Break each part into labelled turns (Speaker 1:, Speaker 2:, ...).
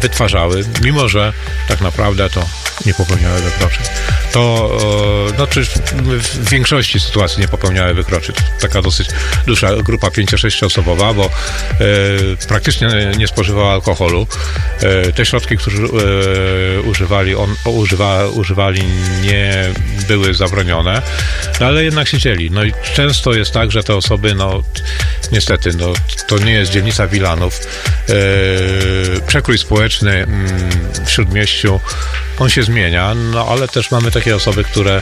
Speaker 1: wytwarzały, mimo że tak naprawdę to nie popełniały wykroczeń. To znaczy w większości sytuacji nie popełniały wykroczeń. Taka dosyć duża grupa 5-6 osobowa, bo praktycznie nie spożywała alkoholu. Te środki, które używali nie były zabronione, no ale jednak siedzieli. No i często jest tak, że te osoby, no niestety, no to nie jest dzielnica Wilanów. Przekrój społeczny w Śródmieściu, on się zmienia, no ale też mamy takie osoby, które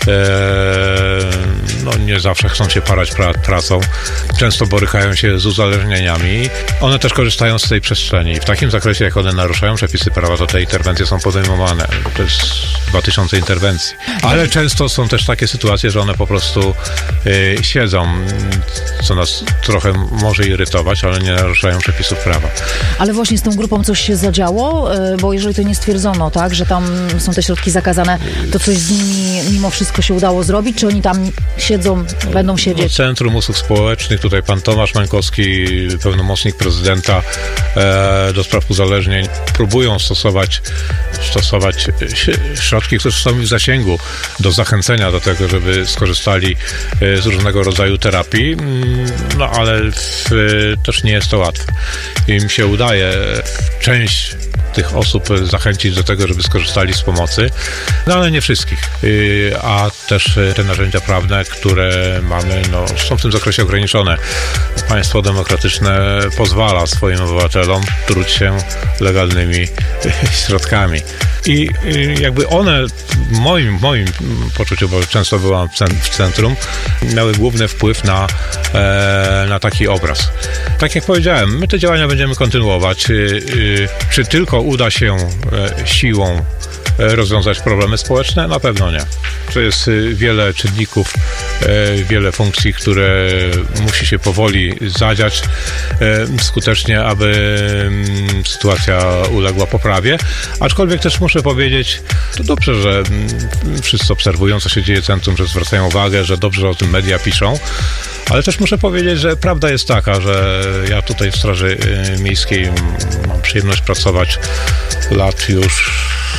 Speaker 1: no nie zawsze chcą się parać pracą, często borykają się z uzależnieniami. One też korzystają z tej przestrzeni i w takim zakresie, jak one naruszają przepisy prawa, to te interwencje są podejmowane. To jest 2000 interwencji. Ale często są też takie sytuacje, że one po prostu siedzą, co nas trochę może irytować, ale nie naruszają przepisów prawa.
Speaker 2: Ale właśnie z tą grupą coś się zadziało? Bo jeżeli to nie stwierdzono, tak, że tam są te środki zakazane, to coś z nimi mimo wszystko się udało zrobić? Czy oni tam siedzą, będą siedzieć?
Speaker 1: Centrum Usług Społecznych, tutaj pan Tomasz Mańkowski, pełnomocnik prezydenta do spraw uzależnień, próbują stosować środki, które są w zasięgu do zachęcenia do tego, żeby skorzystali z różnego rodzaju terapii, no ale też nie jest to łatwe. Im się udaje część tych osób zachęcić do tego, żeby skorzystali z pomocy, no ale nie wszystkich. A też te narzędzia prawne, które mamy, no, są w tym zakresie ograniczone. Państwo demokratyczne pozwala swoim obywatelom truć się legalnymi środkami. I jakby one w moim poczuciu, bo często byłam w centrum, miały główny wpływ na taki obraz. Tak jak powiedziałem, my te działania będziemy kontynuować. Czy tylko uda się siłą rozwiązać problemy społeczne? Na pewno nie. To jest wiele czynników, wiele funkcji, które musi się powoli zadziać skutecznie, aby sytuacja uległa poprawie. Aczkolwiek też muszę powiedzieć, to dobrze, że wszyscy obserwują, co się dzieje w centrum, że zwracają uwagę, że dobrze o tym media piszą. Ale też muszę powiedzieć, że prawda jest taka, że ja tutaj w Straży Miejskiej mam przyjemność pracować lat już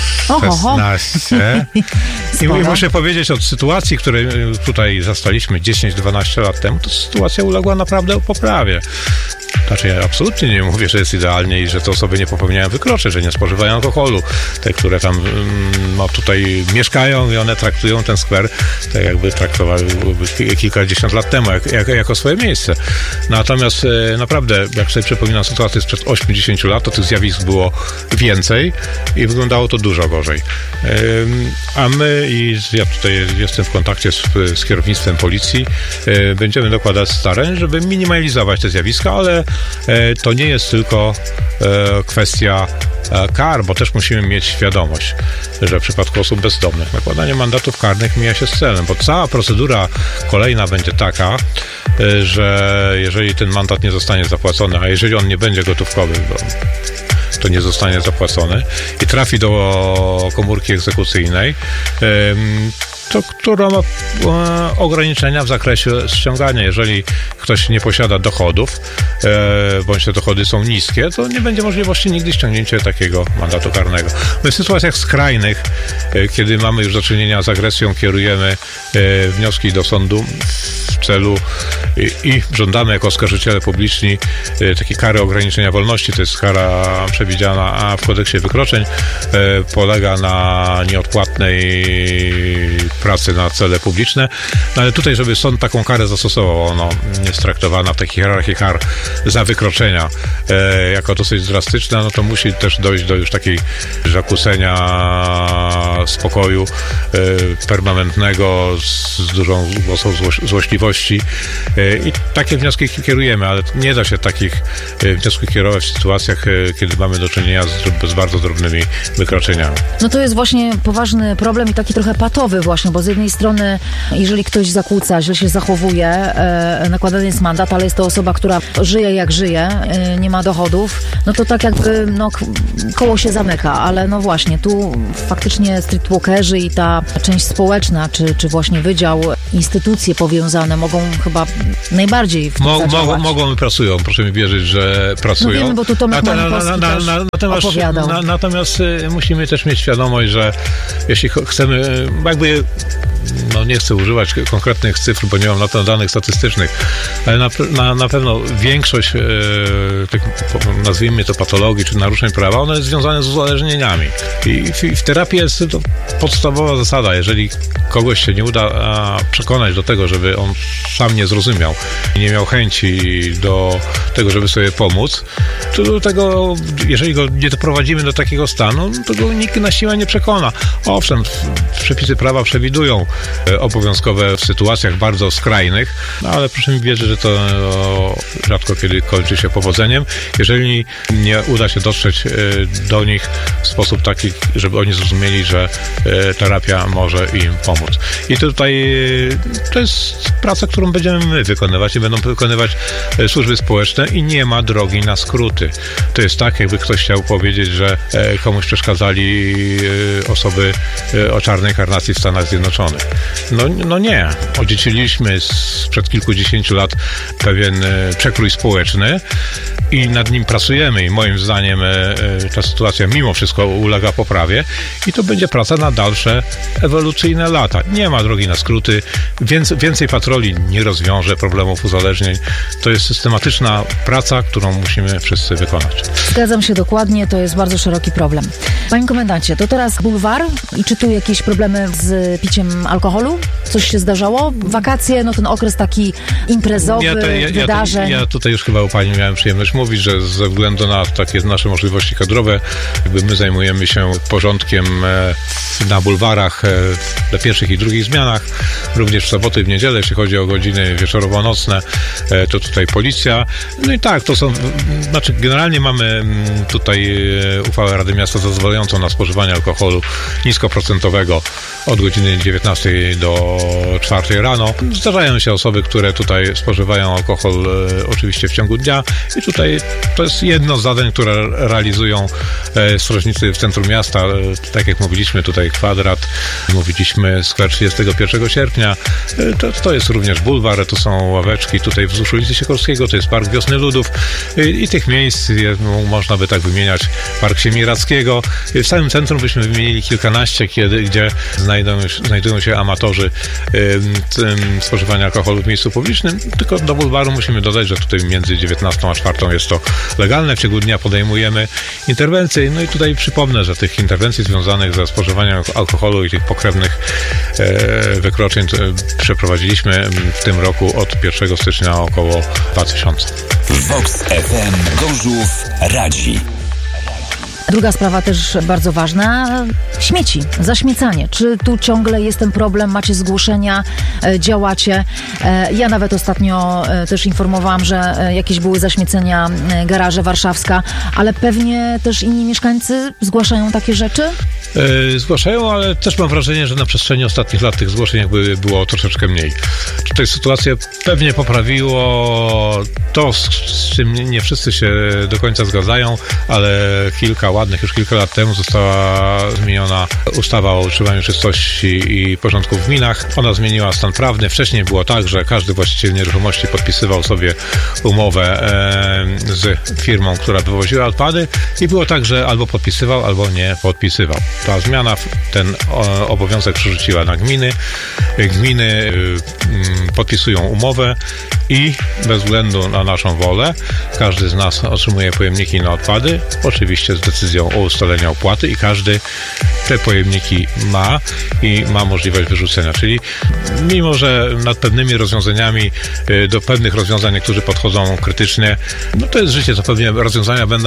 Speaker 1: 16. I muszę powiedzieć, od sytuacji, której tutaj zastaliśmy 10-12 lat temu, to sytuacja uległa naprawdę poprawie. Znaczy ja absolutnie nie mówię, że jest idealnie i że te osoby nie popełniają wykroczeń, że nie spożywają alkoholu. Te, które tam tutaj mieszkają i one traktują ten skwer tak jakby traktowały kilkadziesiąt lat temu jako swoje miejsce. Natomiast naprawdę, jak sobie przypominam sytuację sprzed 8-10 lat, to tych zjawisk było więcej i wyglądało to dużo gorzej. A my, i ja tutaj jestem w kontakcie z kierownictwem policji, będziemy dokładać starań, żeby minimalizować te zjawiska, ale to nie jest tylko kwestia kar, bo też musimy mieć świadomość, że w przypadku osób bezdomnych nakładanie mandatów karnych mija się z celem, bo cała procedura kolejna będzie taka, że jeżeli ten mandat nie zostanie zapłacony, a jeżeli on nie będzie gotówkowy, to nie zostanie zapłacony i trafi do komórki egzekucyjnej, która ma ograniczenia w zakresie ściągania. Jeżeli ktoś nie posiada dochodów, bądź te dochody są niskie, to nie będzie możliwości nigdy ściągnięcia takiego mandatu karnego. My w sytuacjach skrajnych, kiedy mamy już do czynienia z agresją, kierujemy wnioski do sądu w celu i żądamy jako oskarżyciele publiczni takiej kary ograniczenia wolności. To jest kara przewidziana w kodeksie wykroczeń. Polega na nieodpłatnej pracy na cele publiczne, no ale tutaj, żeby sąd taką karę zastosował, ona jest traktowana w takiej hierarchii kar za wykroczenia jako dosyć drastyczna, no to musi też dojść do już takiej zakłócenia spokoju permanentnego z dużą dozą złośliwości i takie wnioski kierujemy, ale nie da się takich wniosków kierować w sytuacjach, kiedy mamy do czynienia z bardzo drobnymi wykroczeniami.
Speaker 2: No to jest właśnie poważny problem i taki trochę patowy właśnie, społeczną, bo z jednej strony, jeżeli ktoś zakłóca, źle się zachowuje, nakładany jest mandat, ale jest to osoba, która żyje jak żyje, nie ma dochodów, no to tak jakby koło się zamyka, ale no właśnie, tu faktycznie streetwalkerzy i ta część społeczna, czy właśnie wydział, instytucje powiązane mogą chyba najbardziej w tym zadziałać.
Speaker 1: Mogą i pracują, proszę mi wierzyć, że pracują.
Speaker 2: No wiemy, bo tu Tomek Malikowski też opowiadał.
Speaker 1: Natomiast musimy też mieć świadomość, że jeśli chcemy, jakby nie chcę używać konkretnych cyfr, bo nie mam na to danych statystycznych, ale na pewno większość tych, nazwijmy to patologii czy naruszeń prawa, one jest związane z uzależnieniami. I w terapii jest to podstawowa zasada. Jeżeli kogoś się nie uda przekonać do tego, żeby on sam nie zrozumiał i nie miał chęci do tego, żeby sobie pomóc, to do tego, jeżeli go nie doprowadzimy do takiego stanu, to go nikt na siłę nie przekona. Owszem, przepisy prawa przewidują obowiązkowe w sytuacjach bardzo skrajnych, ale proszę mi wierzyć, że to rzadko kiedy kończy się powodzeniem. Jeżeli nie uda się dotrzeć do nich w sposób taki, żeby oni zrozumieli, że terapia może im pomóc. I tutaj to jest praca, którą będziemy my wykonywać i będą wykonywać służby społeczne i nie ma drogi na skróty. To jest tak, jakby ktoś chciał powiedzieć, że komuś przeszkadzali osoby o czarnej karnacji w Stanach Zjednoczonych. No nie. Odziedziczyliśmy sprzed kilkudziesięciu lat pewien przekrój społeczny i nad nim pracujemy i moim zdaniem ta sytuacja mimo wszystko ulega poprawie i to będzie praca na dalsze ewolucyjne lata. Nie ma drogi na skróty. Więcej patroli nie rozwiąże problemów uzależnień. To jest systematyczna praca, którą musimy wszyscy wykonać.
Speaker 2: Zgadzam się dokładnie, to jest bardzo szeroki problem. Panie komendancie, to teraz bulwar i czy tu jakieś problemy z piciem alkoholu? Coś się zdarzało? Wakacje, ten okres taki imprezowy, wydarzeń.
Speaker 1: Ja tutaj już chyba u pani miałem przyjemność mówić, że ze względu na takie nasze możliwości kadrowe, jakby my zajmujemy się porządkiem na bulwarach na pierwszych i drugich zmianach, również w soboty i w niedzielę, jeśli chodzi o godziny wieczorowo-nocne, to tutaj policja. No i tak, to są, generalnie mamy tutaj uchwałę Rady Miasta zezwalającą na spożywanie alkoholu niskoprocentowego od godziny 19 do 4 rano. Zdarzają się osoby, które tutaj spożywają alkohol oczywiście w ciągu dnia i tutaj to jest jedno z zadań, które realizują strażnicy w centrum miasta. Tak jak mówiliśmy, tutaj kwadrat, mówiliśmy skwer 31 sierpnia, to jest również bulwar, to są ławeczki tutaj wzdłuż ulicy Sikorskiego, to jest Park Wiosny Ludów i tych miejsc można by tak wymieniać. Park Siemirackiego. W samym centrum byśmy wymienili kilkanaście, gdzie znajdują się amatorzy spożywania alkoholu w miejscu publicznym, tylko do bulwaru musimy dodać, że tutaj między 19 a 4 jest to legalne, w ciągu dnia podejmujemy interwencje, no i tutaj przypomnę, że tych interwencji związanych ze spożywaniem alkoholu i tych pokrewnych wykroczeń przeprowadziliśmy w tym roku od 1 stycznia około 2000.
Speaker 3: Vox FM Gorzów radzi.
Speaker 2: Druga sprawa też bardzo ważna, śmieci, zaśmiecanie. Czy tu ciągle jest ten problem, macie zgłoszenia, działacie? Ja nawet ostatnio też informowałam, że jakieś były zaśmiecenia garaże Warszawska, ale pewnie też inni mieszkańcy zgłaszają takie rzeczy?
Speaker 1: Zgłaszają, ale też mam wrażenie, że na przestrzeni ostatnich lat tych zgłoszeń jakby było troszeczkę mniej. Tutaj sytuację pewnie poprawiło to, z czym nie wszyscy się do końca zgadzają, ale już kilka lat temu została zmieniona ustawa o utrzymaniu czystości i porządku w gminach. Ona zmieniła stan prawny. Wcześniej było tak, że każdy właściciel nieruchomości podpisywał sobie umowę z firmą, która wywoziła odpady i było tak, że albo podpisywał, albo nie podpisywał. Ta zmiana ten obowiązek przerzuciła na gminy. Gminy podpisują umowę i bez względu na naszą wolę każdy z nas otrzymuje pojemniki na odpady, oczywiście z decyzją o ustaleniu opłaty i każdy te pojemniki ma i ma możliwość wyrzucenia. Czyli mimo, że nad pewnymi rozwiązaniami, do pewnych rozwiązań niektórzy podchodzą krytycznie, to jest życie, to pewnie rozwiązania będą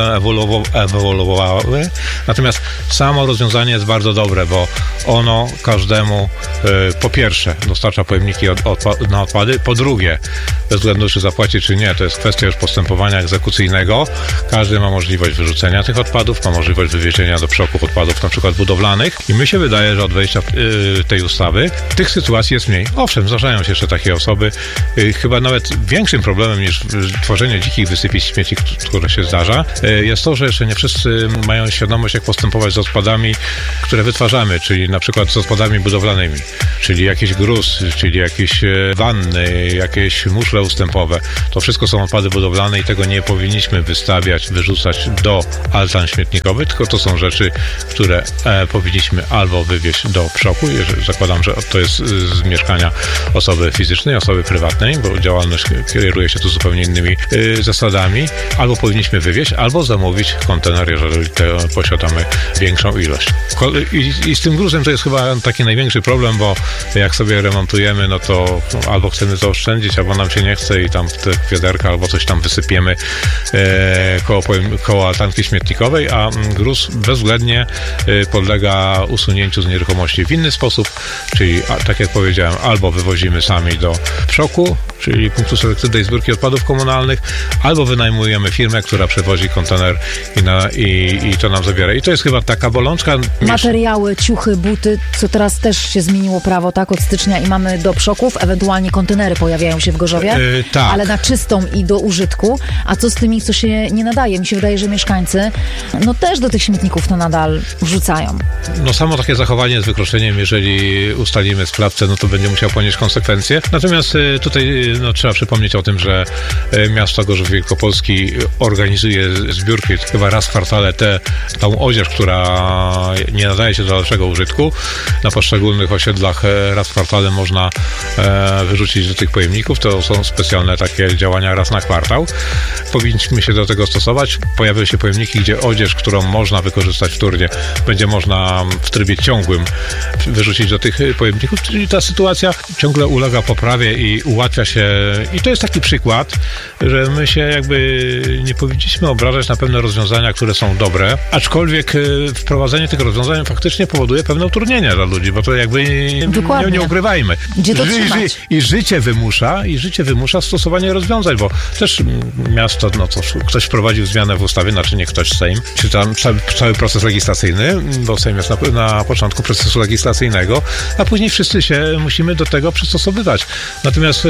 Speaker 1: ewoluowały. Natomiast samo rozwiązanie jest bardzo dobre, bo ono każdemu po pierwsze dostarcza pojemniki na odpady, po drugie bez względu czy zapłaci, czy nie. To jest kwestia już postępowania egzekucyjnego. Każdy ma możliwość wyrzucenia tych odpadów, ma możliwość wywiezienia do przoków odpadów, na przykład budowlanych. I mi się wydaje, że od wejścia tej ustawy tych sytuacji jest mniej. Owszem, zdarzają się jeszcze takie osoby. Chyba nawet większym problemem niż tworzenie dzikich wysypisk śmieci, które się zdarza, jest to, że jeszcze nie wszyscy mają świadomość, jak postępować z odpadami, które wytwarzamy, czyli na przykład z odpadami budowlanymi, czyli jakiś gruz, czyli jakieś wanny, jakieś muszle ustępowe. To wszystko są odpady budowlane i tego nie powinniśmy wystawiać, wyrzucać do altan śmietnikowych, tylko to są rzeczy, które powinniśmy albo wywieźć do przoku, zakładam, że to jest z mieszkania osoby fizycznej, osoby prywatnej, bo działalność kieruje się tu zupełnie innymi zasadami, albo powinniśmy wywieźć, albo zamówić kontener, jeżeli posiadamy większą ilość. I z tym gruzem to jest chyba taki największy problem, bo jak sobie remontujemy, no to albo chcemy to oszczędzić, albo nam się nie chce i tam w te wiaderka albo coś tam wysypiemy koło altanki śmietnikowej, a gruz bezwzględnie podlega usunięciu z nieruchomości w inny sposób, czyli tak jak powiedziałem, albo wywozimy sami do przoku, czyli punktu selektywnej zbiórki odpadów komunalnych, albo wynajmujemy firmę, która przewozi kontener i to nam zabiera. I to jest chyba taka bolączka.
Speaker 2: Materiały, ciuchy, buty, co teraz też się zmieniło prawo, tak, od stycznia i mamy do przoków, ewentualnie kontenery pojawiają się w Gorzowie,
Speaker 1: tak.
Speaker 2: Ale na czystą i do użytku. A co z tymi, co się nie nadaje? Mi się wydaje, że mieszkańcy no też do tych śmietników to nadal wrzucają.
Speaker 1: No samo takie zachowanie jest wykroczeniem. Jeżeli ustalimy sprawcę, no to będzie musiał ponieść konsekwencje. Natomiast tutaj trzeba przypomnieć o tym, że miasto Gorzów Wielkopolski organizuje zbiórki chyba raz w kwartale tą odzież, która nie nadaje się do dalszego użytku. Na poszczególnych osiedlach raz w kwartale można wyrzucić do tych pojemników. To są specjalne takie działania raz na kwartał. Powinniśmy się do tego stosować. Pojawiły się pojemniki, gdzie odzież, którą można wykorzystać wtórnie, będzie można w trybie ciągłym wyrzucić do tych pojemników, czyli ta sytuacja ciągle ulega poprawie i ułatwia się. I to jest taki przykład, że my się jakby nie powinniśmy obrażać na pewne rozwiązania, które są dobre, aczkolwiek wprowadzenie tych rozwiązań faktycznie powoduje pewne utrudnienia dla ludzi, bo to jakby nie ukrywajmy. I życie wymusza stosowanie rozwiązań, bo też miasto, ktoś wprowadził zmianę w ustawie, znaczy nie ktoś, Sejm, czy tam cały proces legislacyjny, bo Sejm jest na początku procesu legislacyjnego, a później wszyscy się musimy do tego przystosowywać. Natomiast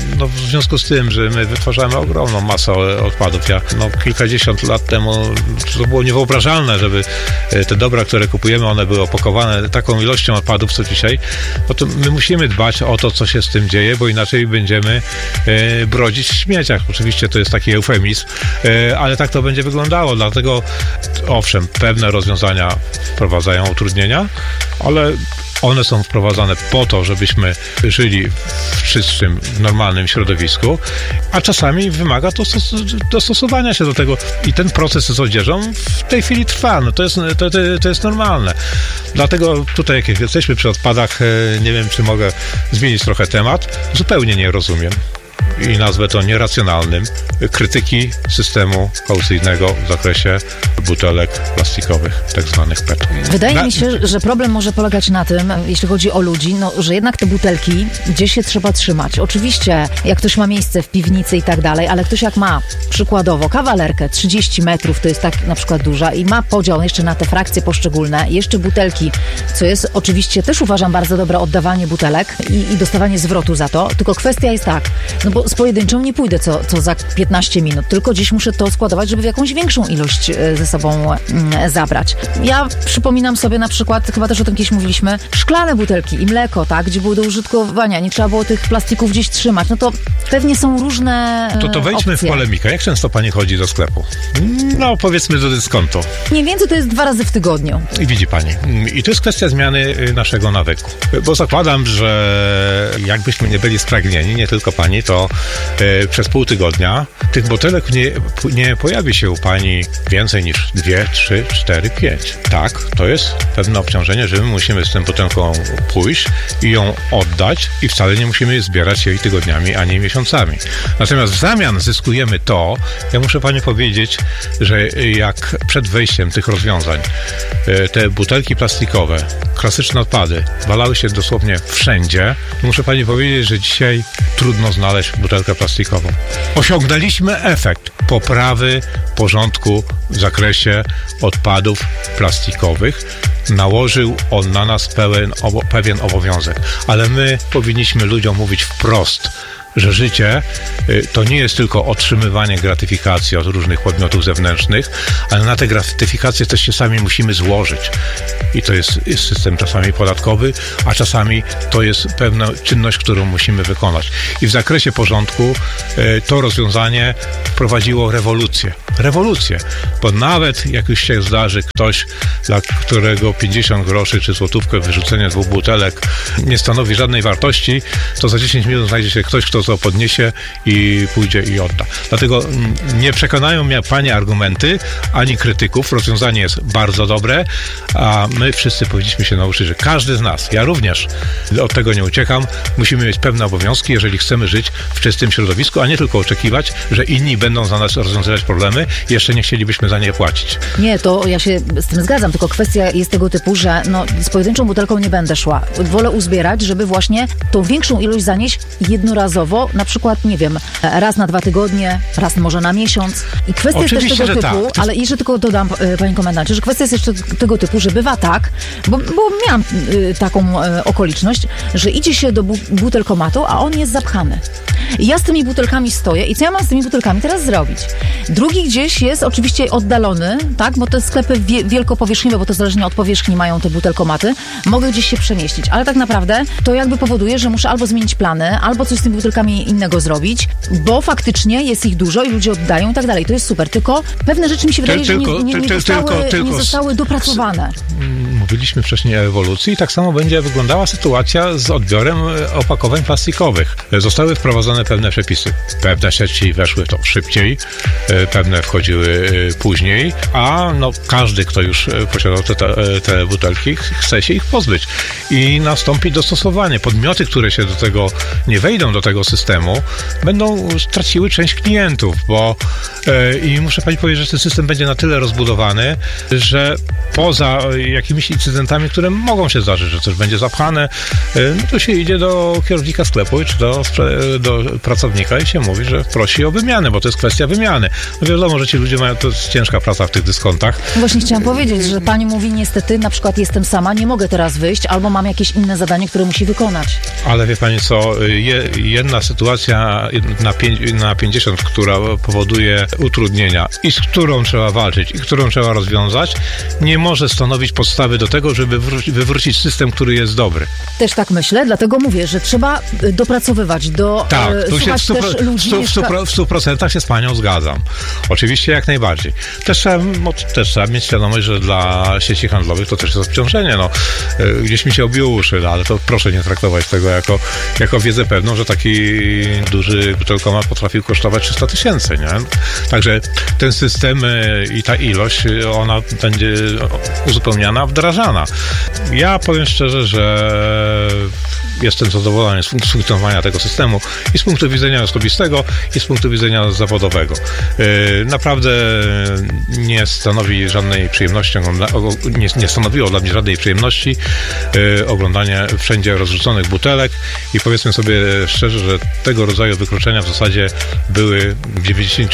Speaker 1: w związku z tym, że my wytwarzamy ogromną masę odpadów, kilkadziesiąt lat temu to było niewyobrażalne, żeby te dobra, które kupujemy, one były opakowane taką ilością odpadów, co dzisiaj, no to my musimy dbać o to, co się z tym dzieje, bo inaczej będziemy brodzić w śmieciach. Oczywiście to jest taki eufemizm, ale tak to będzie wyglądało, dlatego owszem, pewne rozwiązania wprowadzają utrudnienia, ale one są wprowadzane po to, żebyśmy żyli w czystym, normalnym środowisku, a czasami wymaga to dostosowania się do tego i ten proces z odzieżą w tej chwili trwa. To jest normalne. Dlatego tutaj, jak jesteśmy przy odpadach, nie wiem, czy mogę zmienić trochę temat. Zupełnie nie rozumiem i nazwę to nieracjonalnym, krytyki systemu kaucyjnego w zakresie butelek plastikowych, tak zwanych PET.
Speaker 2: Wydaje mi się, że problem może polegać na tym, jeśli chodzi o ludzi, że jednak te butelki gdzieś się trzeba trzymać. Oczywiście, jak ktoś ma miejsce w piwnicy i tak dalej, ale ktoś jak ma przykładowo kawalerkę 30 metrów, to jest tak na przykład duża i ma podział jeszcze na te frakcje poszczególne, jeszcze butelki, co jest oczywiście też uważam bardzo dobre oddawanie butelek i dostawanie zwrotu za to, tylko kwestia jest tak, bo z pojedynczą nie pójdę co za 15 minut, tylko gdzieś muszę to składować, żeby w jakąś większą ilość ze sobą zabrać. Ja przypominam sobie na przykład, chyba też o tym kiedyś mówiliśmy, szklane butelki i mleko, tak, gdzie były do użytkowania, nie trzeba było tych plastików gdzieś trzymać, to pewnie są różne
Speaker 1: To wejdźmy
Speaker 2: opcje.
Speaker 1: w polemikę. Jak często pani chodzi do sklepu? Powiedzmy do dyskontu.
Speaker 2: Mniej więcej to jest 2 razy w tygodniu.
Speaker 1: I widzi pani. I to jest kwestia zmiany naszego nawyku. Bo zakładam, że jakbyśmy nie byli spragnieni, nie tylko pani, to przez pół tygodnia tych butelek nie pojawi się u pani więcej niż 2, 3, 4, 5. Tak, to jest pewne obciążenie, że my musimy z tą butelką pójść i ją oddać i wcale nie musimy zbierać jej tygodniami, ani miesiącami. Natomiast w zamian zyskujemy to, ja muszę pani powiedzieć, że jak przed wejściem tych rozwiązań te butelki plastikowe, klasyczne odpady walały się dosłownie wszędzie, muszę pani powiedzieć, że dzisiaj trudno znaleźć butelkę plastikową. Osiągnęliśmy efekt poprawy porządku w zakresie odpadów plastikowych. Nałożył on na nas pewien obowiązek, ale my powinniśmy ludziom mówić wprost, że życie to nie jest tylko otrzymywanie gratyfikacji od różnych podmiotów zewnętrznych, ale na te gratyfikacje też się sami musimy złożyć. I to jest system czasami podatkowy, a czasami to jest pewna czynność, którą musimy wykonać. I w zakresie porządku to rozwiązanie wprowadziło rewolucję, bo nawet jak już się zdarzy ktoś, dla którego 50 groszy czy złotówkę wyrzucenie 2 butelek nie stanowi żadnej wartości, to za 10 minut znajdzie się ktoś, kto to podniesie i pójdzie i odda. Dlatego nie przekonają mnie pani argumenty, ani krytyków. Rozwiązanie jest bardzo dobre, a my wszyscy powinniśmy się nauczyć, że każdy z nas, ja również od tego nie uciekam, musimy mieć pewne obowiązki, jeżeli chcemy żyć w czystym środowisku, a nie tylko oczekiwać, że inni będą za nas rozwiązywać problemy i jeszcze nie chcielibyśmy za nie płacić.
Speaker 2: Nie, to ja się z tym zgadzam, tylko kwestia jest tego typu, że z pojedynczą butelką nie będę szła. Wolę uzbierać, żeby właśnie tą większą ilość zanieść jednorazowo, na przykład, nie wiem, raz na 2 tygodnie, raz może na miesiąc. I kwestia oczywiście jest też tego typu, tak. Ale jeszcze tylko dodam, panie komendancie, że kwestia jest jeszcze tego typu, że bywa tak, bo miałam taką okoliczność, że idzie się do butelkomatu, a on jest zapchany. I ja z tymi butelkami stoję i co ja mam z tymi butelkami teraz zrobić? Drugi gdzieś jest oczywiście oddalony, tak, bo te sklepy wielkopowierzchniowe, bo to zależnie od powierzchni mają te butelkomaty, mogę gdzieś się przemieścić, ale tak naprawdę to jakby powoduje, że muszę albo zmienić plany, albo coś z tymi butelkami innego zrobić, bo faktycznie jest ich dużo i ludzie oddają i tak dalej. To jest super, tylko pewne rzeczy mi się wydaje, że nie zostały dopracowane.
Speaker 1: Mówiliśmy wcześniej o ewolucji i tak samo będzie wyglądała sytuacja z odbiorem opakowań plastikowych. Zostały wprowadzone pewne przepisy. Pewne sieci weszły w to szybciej, pewne wchodziły później, a każdy, kto już posiadał te butelki, chce się ich pozbyć. I nastąpi dostosowanie. Podmioty, które się nie wejdą do tego systemu, będą traciły część klientów, bo i muszę pani powiedzieć, że ten system będzie na tyle rozbudowany, że poza jakimiś incydentami, które mogą się zdarzyć, że coś będzie zapchane, to się idzie do kierownika sklepu czy do pracownika i się mówi, że prosi o wymianę, bo to jest kwestia wymiany. Wiadomo, że ci ludzie mają, to jest ciężka praca w tych dyskontach.
Speaker 2: Właśnie chciałam powiedzieć, że pani mówi niestety, na przykład jestem sama, nie mogę teraz wyjść, albo mam jakieś inne zadanie, które musi wykonać.
Speaker 1: Ale wie pani co, jedna sytuacja na 50, która powoduje utrudnienia i z którą trzeba walczyć i którą trzeba rozwiązać, nie może stanowić podstawy do tego, żeby wywrócić system, który jest dobry.
Speaker 2: Też tak myślę, dlatego mówię, że trzeba dopracowywać,
Speaker 1: tu się w 100% się z panią zgadzam. Oczywiście jak najbardziej. Też trzeba mieć świadomość, że dla sieci handlowych to też jest obciążenie. Gdzieś mi się obiło uszy, ale to proszę nie traktować tego jako wiedzę pewną, że taki duży butelkomat potrafił kosztować 300 000, nie? Także ten system i ta ilość, ona będzie uzupełniana, wdrażana. Ja powiem szczerze, że jestem zadowolony z funkcjonowania tego systemu i z punktu widzenia osobistego, i z punktu widzenia zawodowego. Naprawdę nie stanowi żadnej przyjemności, nie stanowiło dla mnie żadnej przyjemności oglądanie wszędzie rozrzuconych butelek i powiedzmy sobie szczerze, że tego rodzaju wykroczenia w zasadzie były w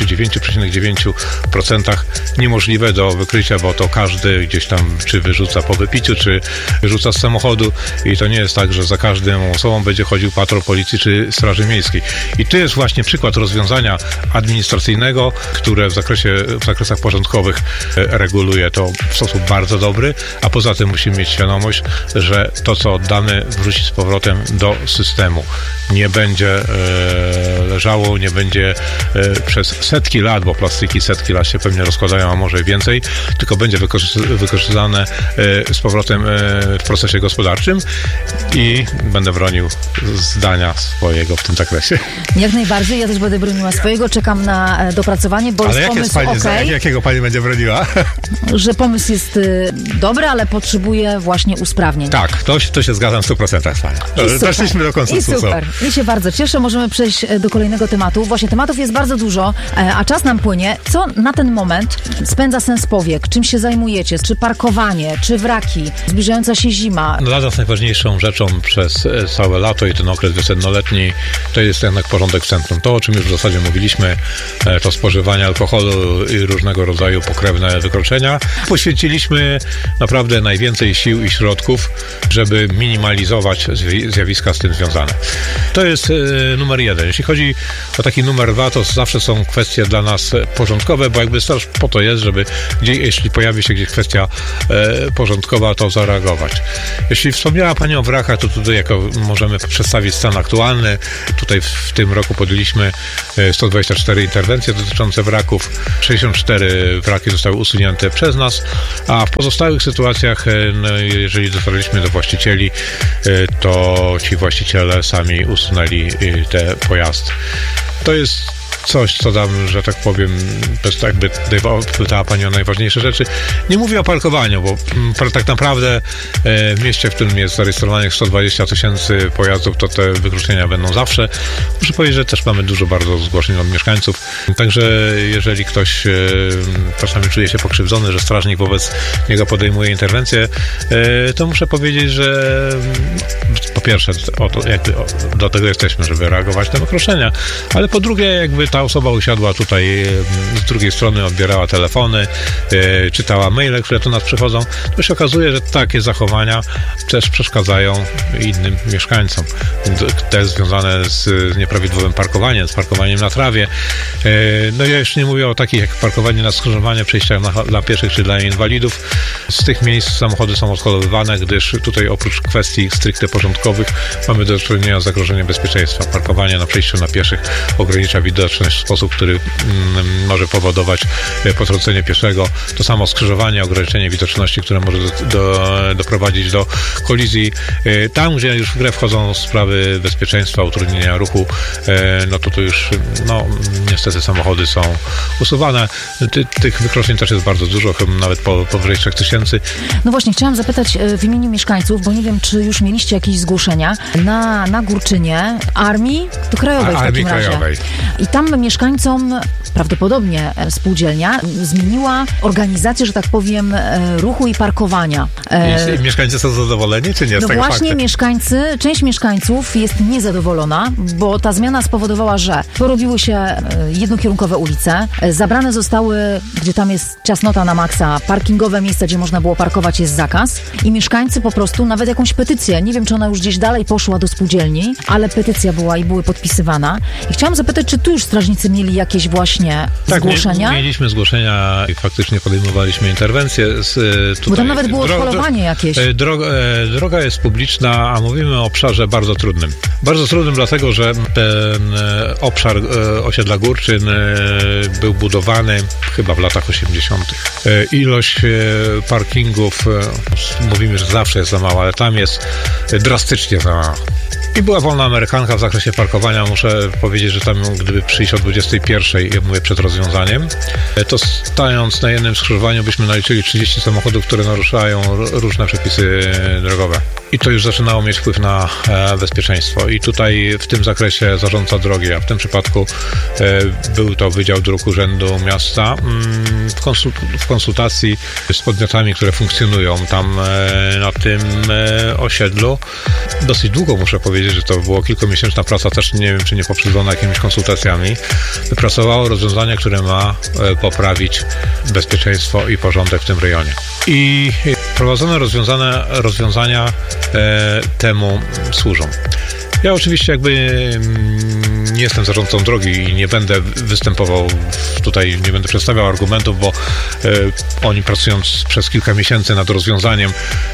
Speaker 1: 99,9% niemożliwe do wykrycia, bo to każdy gdzieś tam czy wyrzuca po wypiciu, czy wyrzuca z samochodu i to nie jest tak, że za każdą osobą będzie chodził patrol policji czy straży miejskiej. I to jest właśnie przykład rozwiązania administracyjnego, które w zakresach porządkowych reguluje to w sposób bardzo dobry, a poza tym musimy mieć świadomość, że to, co oddamy, wróci z powrotem do systemu. Nie będzie leżało, nie będzie przez setki lat, bo plastiki setki lat się pewnie rozkładają, a może i więcej, tylko będzie wykorzystane z powrotem w procesie gospodarczym i będę bronił zdania swojego w tym zakresie.
Speaker 2: Jak najbardziej, ja też będę broniła swojego, czekam na dopracowanie, bo
Speaker 1: Ale
Speaker 2: jest pomysł
Speaker 1: jakiego pani będzie broniła?
Speaker 2: Że pomysł jest dobry, ale potrzebuje właśnie usprawnień.
Speaker 1: Tak, to się zgadzam w 100% z panią. Doszliśmy do konsensusu.
Speaker 2: I super. I się bardzo cieszę. Możemy przejść do kolejnego tematu. Właśnie tematów jest bardzo dużo, a czas nam płynie. Co na ten moment spędza sens powiek? Czym się zajmujecie? Czy parkowanie, czy wraki? Zbliżająca się zima?
Speaker 1: Dla nas najważniejszą rzeczą przez całe lato i ten okres wiosennoletni to jest jednak porządek w centrum. To, o czym już w zasadzie mówiliśmy, to spożywanie alkoholu i różnego rodzaju pokrewne wykroczenia. Poświęciliśmy naprawdę najwięcej sił i środków, żeby minimalizować zjawiska z tym związane. To jest numer 1. Jeśli chodzi o taki numer 2, to zawsze są kwestie dla nas porządkowe, bo jakby straż po to jest, żeby jeśli pojawi się gdzieś kwestia porządkowa, to zareagować. Jeśli wspomniała pani o wrakach, to tutaj możemy przedstawić stan aktualny. Tutaj w tym roku podjęliśmy 124 interwencje dotyczące wraków. 64 wraki zostały usunięte przez nas, a w pozostałych sytuacjach, jeżeli dotarliśmy do właścicieli, to ci właściciele sami usunęli te pojazdy. To jest coś, co dam, że tak powiem, jakby pytała pani o najważniejsze rzeczy. Nie mówię o parkowaniu, bo tak naprawdę w mieście, w którym jest zarejestrowanych 120 000 pojazdów, to te wykroczenia będą zawsze. Muszę powiedzieć, że też mamy dużo bardzo zgłoszeń od mieszkańców. Także jeżeli ktoś czasami czuje się pokrzywdzony, że strażnik wobec niego podejmuje interwencję, to muszę powiedzieć, że po pierwsze do tego jesteśmy, żeby reagować na wykroczenia, ale po drugie jakby ta osoba usiadła tutaj z drugiej strony, odbierała telefony, czytała maile, które do nas przychodzą, to się okazuje, że takie zachowania też przeszkadzają innym mieszkańcom. Te związane z nieprawidłowym parkowaniem, z parkowaniem na trawie. No ja już nie mówię o takich jak parkowanie na skrzyżowanie, przejściach dla pieszych czy dla inwalidów. Z tych miejsc samochody są odholowywane, gdyż tutaj oprócz kwestii stricte porządkowych mamy do czynienia z zagrożeniem bezpieczeństwa. Parkowanie na przejściu na pieszych ogranicza widoczność w sposób, który może powodować potrącenie pieszego. To samo skrzyżowanie, ograniczenie widoczności, które może doprowadzić do kolizji. Tam, gdzie już w grę wchodzą sprawy bezpieczeństwa, utrudnienia ruchu, no to już niestety samochody są usuwane. Tych wykroczeń też jest bardzo dużo, chyba nawet powyżej 3000.
Speaker 2: No właśnie, chciałam zapytać w imieniu mieszkańców, bo nie wiem, czy już mieliście jakieś zgłoszenia na Górczynie Armii Krajowej w takim razie. I tam mieszkańcom prawdopodobnie spółdzielnia zmieniła organizację, że tak powiem, ruchu i parkowania.
Speaker 1: I mieszkańcy są zadowoleni, czy nie?
Speaker 2: No właśnie, część mieszkańców jest niezadowolona, bo ta zmiana spowodowała, że porobiły się jednokierunkowe ulice, zabrane zostały, gdzie tam jest ciasnota na maksa, parkingowe miejsca, gdzie można było parkować, jest zakaz i mieszkańcy po prostu nawet jakąś petycję, nie wiem, czy ona już gdzieś dalej poszła do spółdzielni, ale petycja była i były podpisywana. I chciałam zapytać, czy tu już strażnicy mieli jakieś właśnie zgłoszenia?
Speaker 1: Mieliśmy zgłoszenia i faktycznie podejmowaliśmy interwencje.
Speaker 2: Bo tam nawet było odholowanie jakieś.
Speaker 1: Droga jest publiczna, a mówimy o obszarze bardzo trudnym. Bardzo trudnym dlatego, że ten obszar osiedla Górczyn był budowany chyba w latach 80. Ilość parkingów, mówimy, że zawsze jest za mała, ale tam jest drastycznie za mała. I była wolna amerykanka w zakresie parkowania. Muszę powiedzieć, że tam gdyby przyjść o 21, ja mówię przed rozwiązaniem, to stając na jednym skrzyżowaniu byśmy naliczyli 30 samochodów, które naruszają różne przepisy drogowe. I to już zaczynało mieć wpływ na bezpieczeństwo. I tutaj w tym zakresie zarządca drogi, a w tym przypadku był to Wydział Dróg Urzędu Miasta, w konsultacji z podmiotami, które funkcjonują tam na tym osiedlu. Dosyć długo muszę powiedzieć, że to było kilkumiesięczna praca, też nie wiem, czy nie poprzedzona jakimiś konsultacjami. Wypracowało rozwiązanie, które ma poprawić bezpieczeństwo i porządek w tym rejonie. I prowadzone rozwiązania temu służą. Ja oczywiście nie jestem zarządcą drogi i nie będę występował tutaj, nie będę przedstawiał argumentów, bo oni pracując przez kilka miesięcy nad rozwiązaniem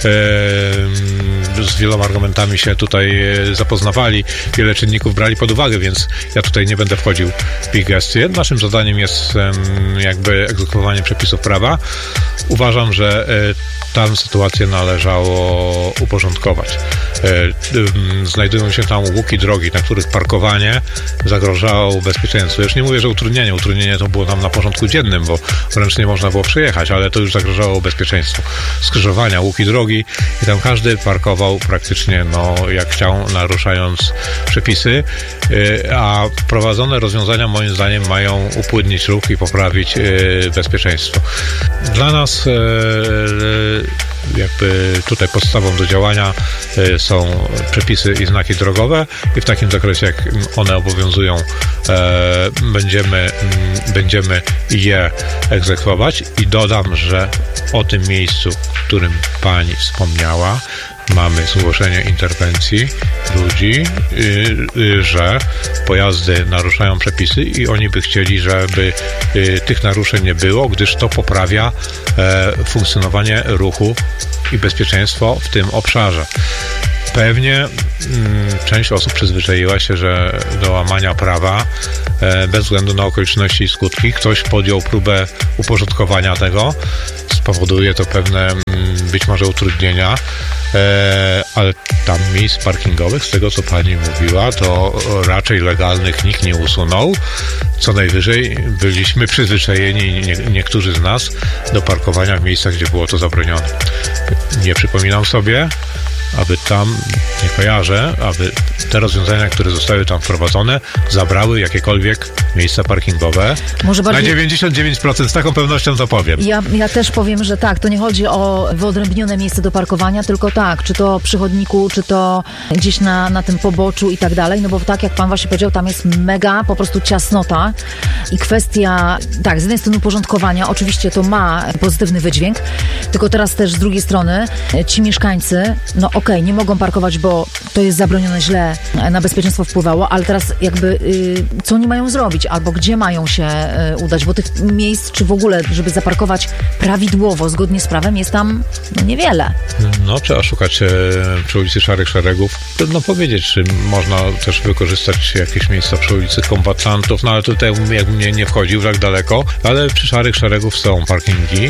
Speaker 1: z wieloma argumentami się tutaj zapoznawali, wiele czynników brali pod uwagę, więc ja tutaj nie będę wchodził w ich gestie. Naszym zadaniem jest egzekwowanie przepisów prawa. Uważam, że tam sytuację należało uporządkować. Znajdują się tam łuki drogi, na których parkowanie zagrażało bezpieczeństwu. Już nie mówię, że utrudnienie to było tam na porządku dziennym, bo wręcz nie można było przyjechać, ale to już zagrażało bezpieczeństwu. Skrzyżowania, łuki drogi i tam każdy parkował praktycznie jak chciał, naruszając przepisy, a wprowadzone rozwiązania moim zdaniem mają upłynnić ruch i poprawić bezpieczeństwo. Dla nas jakby tutaj podstawą do działania są przepisy i znaki drogowe i w takim zakresie, jak one obowiązują, będziemy je egzekwować. I dodam, że o tym miejscu, w którym pani wspomniała, mamy zgłoszenie interwencji ludzi, że pojazdy naruszają przepisy i oni by chcieli, żeby tych naruszeń nie było, gdyż to poprawia funkcjonowanie ruchu i bezpieczeństwo w tym obszarze. Pewnie część osób przyzwyczaiła się, że do łamania prawa, bez względu na okoliczności i skutki, ktoś podjął próbę uporządkowania tego. Spowoduje to pewne być może utrudnienia, ale tam miejsc parkingowych, z tego co pani mówiła, to raczej legalnych nikt nie usunął. Co najwyżej byliśmy przyzwyczajeni, niektórzy z nas, do parkowania w miejscach, gdzie było to zabronione. Nie przypominam sobie, aby tam, nie kojarzę, aby te rozwiązania, które zostały tam wprowadzone, zabrały jakiekolwiek miejsca parkingowe. Może bardziej... Na 99% z taką pewnością to powiem.
Speaker 2: Ja też powiem, że tak, to nie chodzi o wyodrębnione miejsce do parkowania, tylko tak, czy to przy chodniku, czy to gdzieś na tym poboczu i tak dalej, no bo tak jak pan właśnie powiedział, tam jest mega po prostu ciasnota i kwestia, tak, z jednej strony uporządkowania, oczywiście to ma pozytywny wydźwięk, tylko teraz też z drugiej strony ci mieszkańcy, nie mogą parkować, bo to jest zabronione, źle na bezpieczeństwo wpływało, ale teraz jakby co oni mają zrobić, albo gdzie mają się udać, bo tych miejsc, czy w ogóle, żeby zaparkować prawidłowo, zgodnie z prawem, jest tam niewiele.
Speaker 1: Trzeba szukać przy ulicy Szarych Szeregów. Trudno powiedzieć, czy można też wykorzystać jakieś miejsca przy ulicy Kombatantów, ale tutaj jakbym nie wchodził tak daleko, ale przy Szarych Szeregów są parkingi.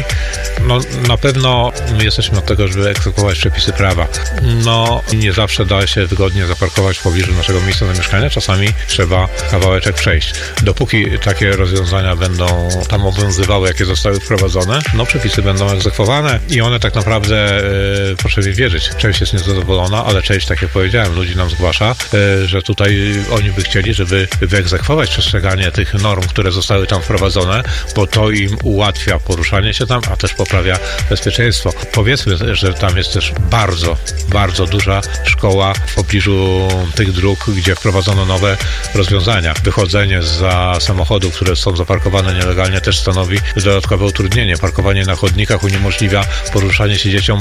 Speaker 1: Na pewno my jesteśmy od tego, żeby egzekwować przepisy prawa. Nie zawsze da się wygodnie zaparkować w pobliżu naszego miejsca zamieszkania. Czasami trzeba kawałeczek przejść. Dopóki takie rozwiązania będą tam obowiązywały, jakie zostały wprowadzone, przepisy będą egzekwowane i one tak naprawdę, proszę mi wierzyć, część jest niezadowolona, ale część, tak jak powiedziałem, ludzi nam zgłasza, że tutaj oni by chcieli, żeby wyegzekwować przestrzeganie tych norm, które zostały tam wprowadzone, bo to im ułatwia poruszanie się tam, a też poprawia bezpieczeństwo. Powiedzmy, że tam jest też bardzo duża szkoła w pobliżu tych dróg, gdzie wprowadzono nowe rozwiązania. Wychodzenie za samochodów, które są zaparkowane nielegalnie, też stanowi dodatkowe utrudnienie. Parkowanie na chodnikach uniemożliwia poruszanie się dzieciom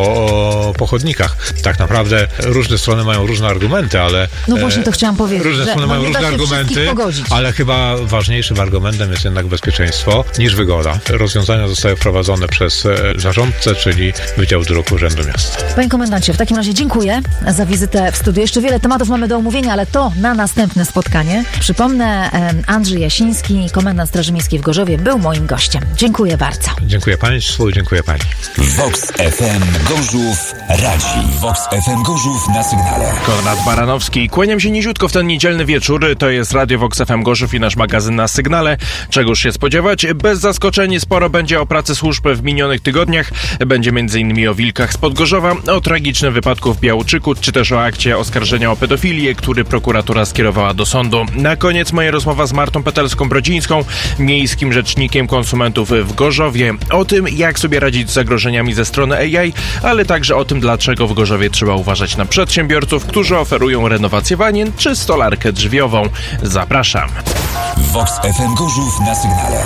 Speaker 1: po chodnikach. Tak naprawdę różne strony mają różne argumenty, ale...
Speaker 2: właśnie to chciałam powiedzieć.
Speaker 1: Różne strony mają różne argumenty, ale chyba ważniejszym argumentem jest jednak bezpieczeństwo niż wygoda. Rozwiązania zostały wprowadzone przez zarządcę, czyli Wydział Dróg Urzędu Miasta.
Speaker 2: Panie komendancie, w takim razie dziękuję za wizytę w studiu. Jeszcze wiele tematów mamy do omówienia, ale to na następne spotkanie. Przypomnę, Andrzej Jasiński, komendant Straży Miejskiej w Gorzowie, był moim gościem. Dziękuję bardzo.
Speaker 1: Dziękuję Państwu, dziękuję Pani.
Speaker 3: Vox FM Gorzów radzi. Vox FM Gorzów na sygnale.
Speaker 4: Konrad Baranowski. Kłaniam się niziutko w ten niedzielny wieczór. To jest Radio Vox FM Gorzów i nasz magazyn na sygnale. Czegoż się spodziewać? Bez zaskoczeń sporo będzie o pracy służb w minionych tygodniach. Będzie m.in. o wilkach spod Gorzowa, o tragicznym wypadku w Białczyku, czy też o akcie oskarżenia o pedofilię, który prokuratura skierowała do sądu. Na koniec moja rozmowa z Martą Petelską-Brodzińską, miejskim rzecznikiem konsumentów w Gorzowie. O tym, jak sobie radzić z zagrożeniami ze strony AI, ale także o tym, dlaczego w Gorzowie trzeba uważać na przedsiębiorców, którzy oferują renowację wanien czy stolarkę drzwiową. Zapraszam.
Speaker 3: Vox FM Gorzów na sygnale.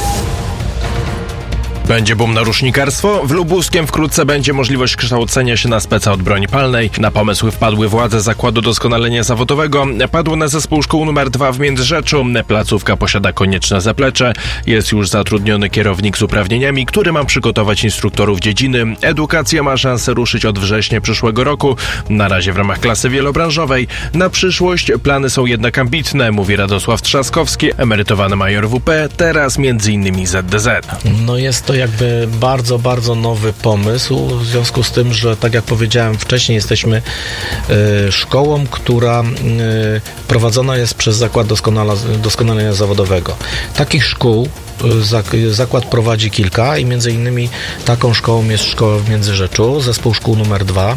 Speaker 4: Będzie boom na rusznikarstwo. W Lubuskiem wkrótce będzie możliwość kształcenia się na speca od broni palnej. Na pomysł wpadły władze Zakładu Doskonalenia Zawodowego. Padło na zespół szkół nr 2 w Międzyrzeczu. Placówka posiada konieczne zaplecze. Jest już zatrudniony kierownik z uprawnieniami, który ma przygotować instruktorów dziedziny. Edukacja ma szansę ruszyć od września przyszłego roku. Na razie w ramach klasy wielobranżowej. Na przyszłość plany są jednak ambitne, mówi Radosław Trzaskowski, emerytowany major WP, teraz m.in. ZDZ.
Speaker 5: Jest to to jakby bardzo, bardzo nowy pomysł, w związku z tym, że tak jak powiedziałem wcześniej, jesteśmy szkołą, która prowadzona jest przez Zakład Doskonalenia Zawodowego. Takich szkół zakład prowadzi kilka i między innymi taką szkołą jest szkoła w Międzyrzeczu, zespół szkół numer 2,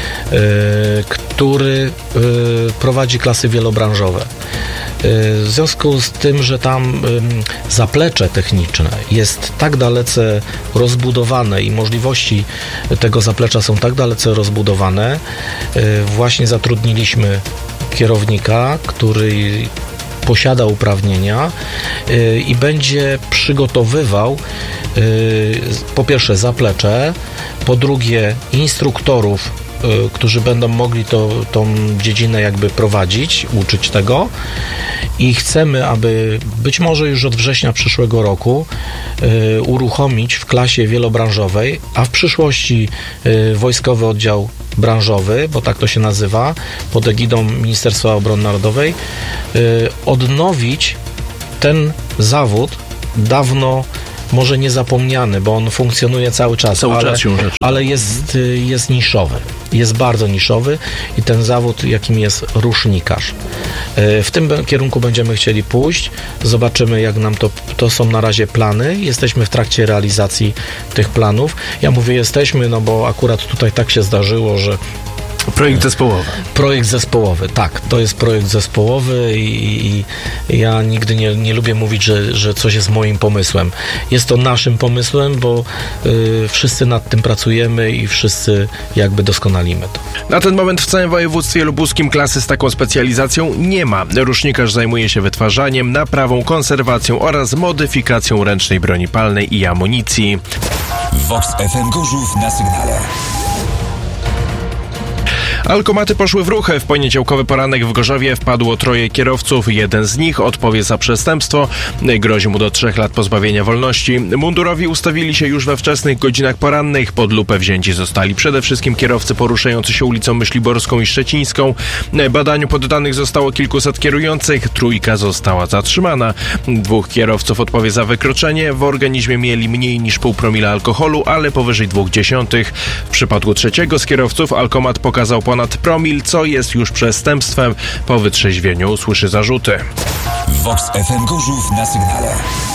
Speaker 5: który prowadzi klasy wielobranżowe. W związku z tym, że tam zaplecze techniczne jest tak dalece rozbudowane i możliwości tego zaplecza są tak dalece rozbudowane, właśnie zatrudniliśmy kierownika, który posiada uprawnienia i będzie przygotowywał po pierwsze zaplecze, po drugie instruktorów, którzy będą mogli tą dziedzinę jakby prowadzić, uczyć tego i chcemy, aby być może już od września przyszłego roku uruchomić w klasie wielobranżowej, a w przyszłości Wojskowy Oddział Branżowy, bo tak to się nazywa, pod egidą Ministerstwa Obrony Narodowej, odnowić ten zawód dawno może niezapomniany, bo on funkcjonuje cały czas, ale jest niszowy. Jest bardzo niszowy i ten zawód, jakim jest rusznikarz. W tym kierunku będziemy chcieli pójść. Zobaczymy, jak nam to są na razie plany. Jesteśmy w trakcie realizacji tych planów. Ja mówię jesteśmy, no bo akurat tutaj tak się zdarzyło, że
Speaker 4: projekt zespołowy.
Speaker 5: Projekt zespołowy, tak. To jest projekt zespołowy i ja nigdy nie lubię mówić, że coś jest moim pomysłem. Jest to naszym pomysłem, bo wszyscy nad tym pracujemy i wszyscy jakby doskonalimy to.
Speaker 4: Na ten moment w całym województwie lubuskim klasy z taką specjalizacją nie ma. Rusznikarz zajmuje się wytwarzaniem, naprawą, konserwacją oraz modyfikacją ręcznej broni palnej i amunicji.
Speaker 3: Vox FM Gorzów na sygnale.
Speaker 4: Alkomaty poszły w ruch. W poniedziałkowy poranek w Gorzowie wpadło 3 kierowców. Jeden z nich odpowie za przestępstwo. Grozi mu do 3 lat pozbawienia wolności. Mundurowi ustawili się już we wczesnych godzinach porannych. Pod lupę wzięci zostali przede wszystkim kierowcy poruszający się ulicą Myśliborską i Szczecińską. Badaniu poddanych zostało kilkuset kierujących. 3 została zatrzymana. 2 kierowców odpowie za wykroczenie. W organizmie mieli mniej niż 0,5 promila alkoholu, ale powyżej 0,2. W przypadku 3 z kierowców alkomat pokazał ponad promil, co jest już przestępstwem. Po wytrzeźwieniu usłyszy zarzuty.
Speaker 3: Vox FM Gorzów na sygnale.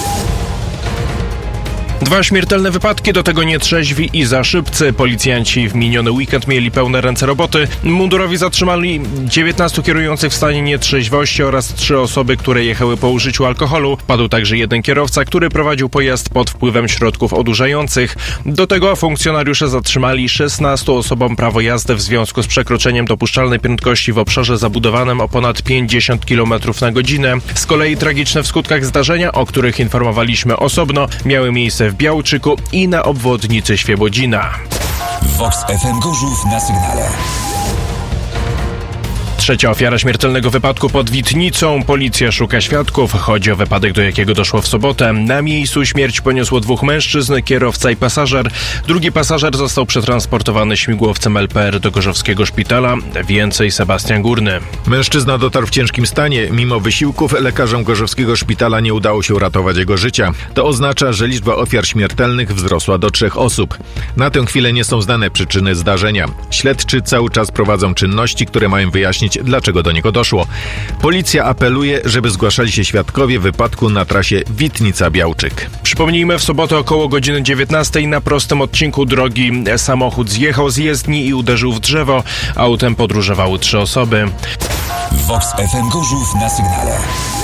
Speaker 4: 2 śmiertelne wypadki, do tego nietrzeźwi i za szybcy. Policjanci w miniony weekend mieli pełne ręce roboty. Mundurowi zatrzymali 19 kierujących w stanie nietrzeźwości oraz 3 osoby, które jechały po użyciu alkoholu. Padł także 1 kierowca, który prowadził pojazd pod wpływem środków odurzających. Do tego funkcjonariusze zatrzymali 16 osobom prawo jazdy w związku z przekroczeniem dopuszczalnej prędkości w obszarze zabudowanym o ponad 50 km na godzinę. Z kolei tragiczne w skutkach zdarzenia, o których informowaliśmy osobno, miały miejsce w Białczyku i na obwodnicy Świebodzina.
Speaker 3: Vox FM Gorzów na sygnale.
Speaker 4: 3 ofiara śmiertelnego wypadku pod Witnicą. Policja szuka świadków. Chodzi o wypadek, do jakiego doszło w sobotę. Na miejscu śmierć poniosło 2 mężczyzn, kierowca i pasażer. Drugi pasażer został przetransportowany śmigłowcem LPR do gorzowskiego szpitala. Więcej Sebastian Górny.
Speaker 6: Mężczyzna dotarł w ciężkim stanie. Mimo wysiłków lekarzom gorzowskiego szpitala nie udało się uratować jego życia. To oznacza, że liczba ofiar śmiertelnych wzrosła do 3 osób. Na tę chwilę nie są znane przyczyny zdarzenia. Śledczy cały czas prowadzą czynności, które mają wyjaśnić, dlaczego do niego doszło. Policja apeluje, żeby zgłaszali się świadkowie wypadku na trasie Witnica-Białczyk.
Speaker 4: Przypomnijmy, w sobotę około godziny 19 na prostym odcinku drogi samochód zjechał z jezdni i uderzył w drzewo. Autem podróżowały 3 osoby.
Speaker 3: Vox FM Gorzów na sygnale.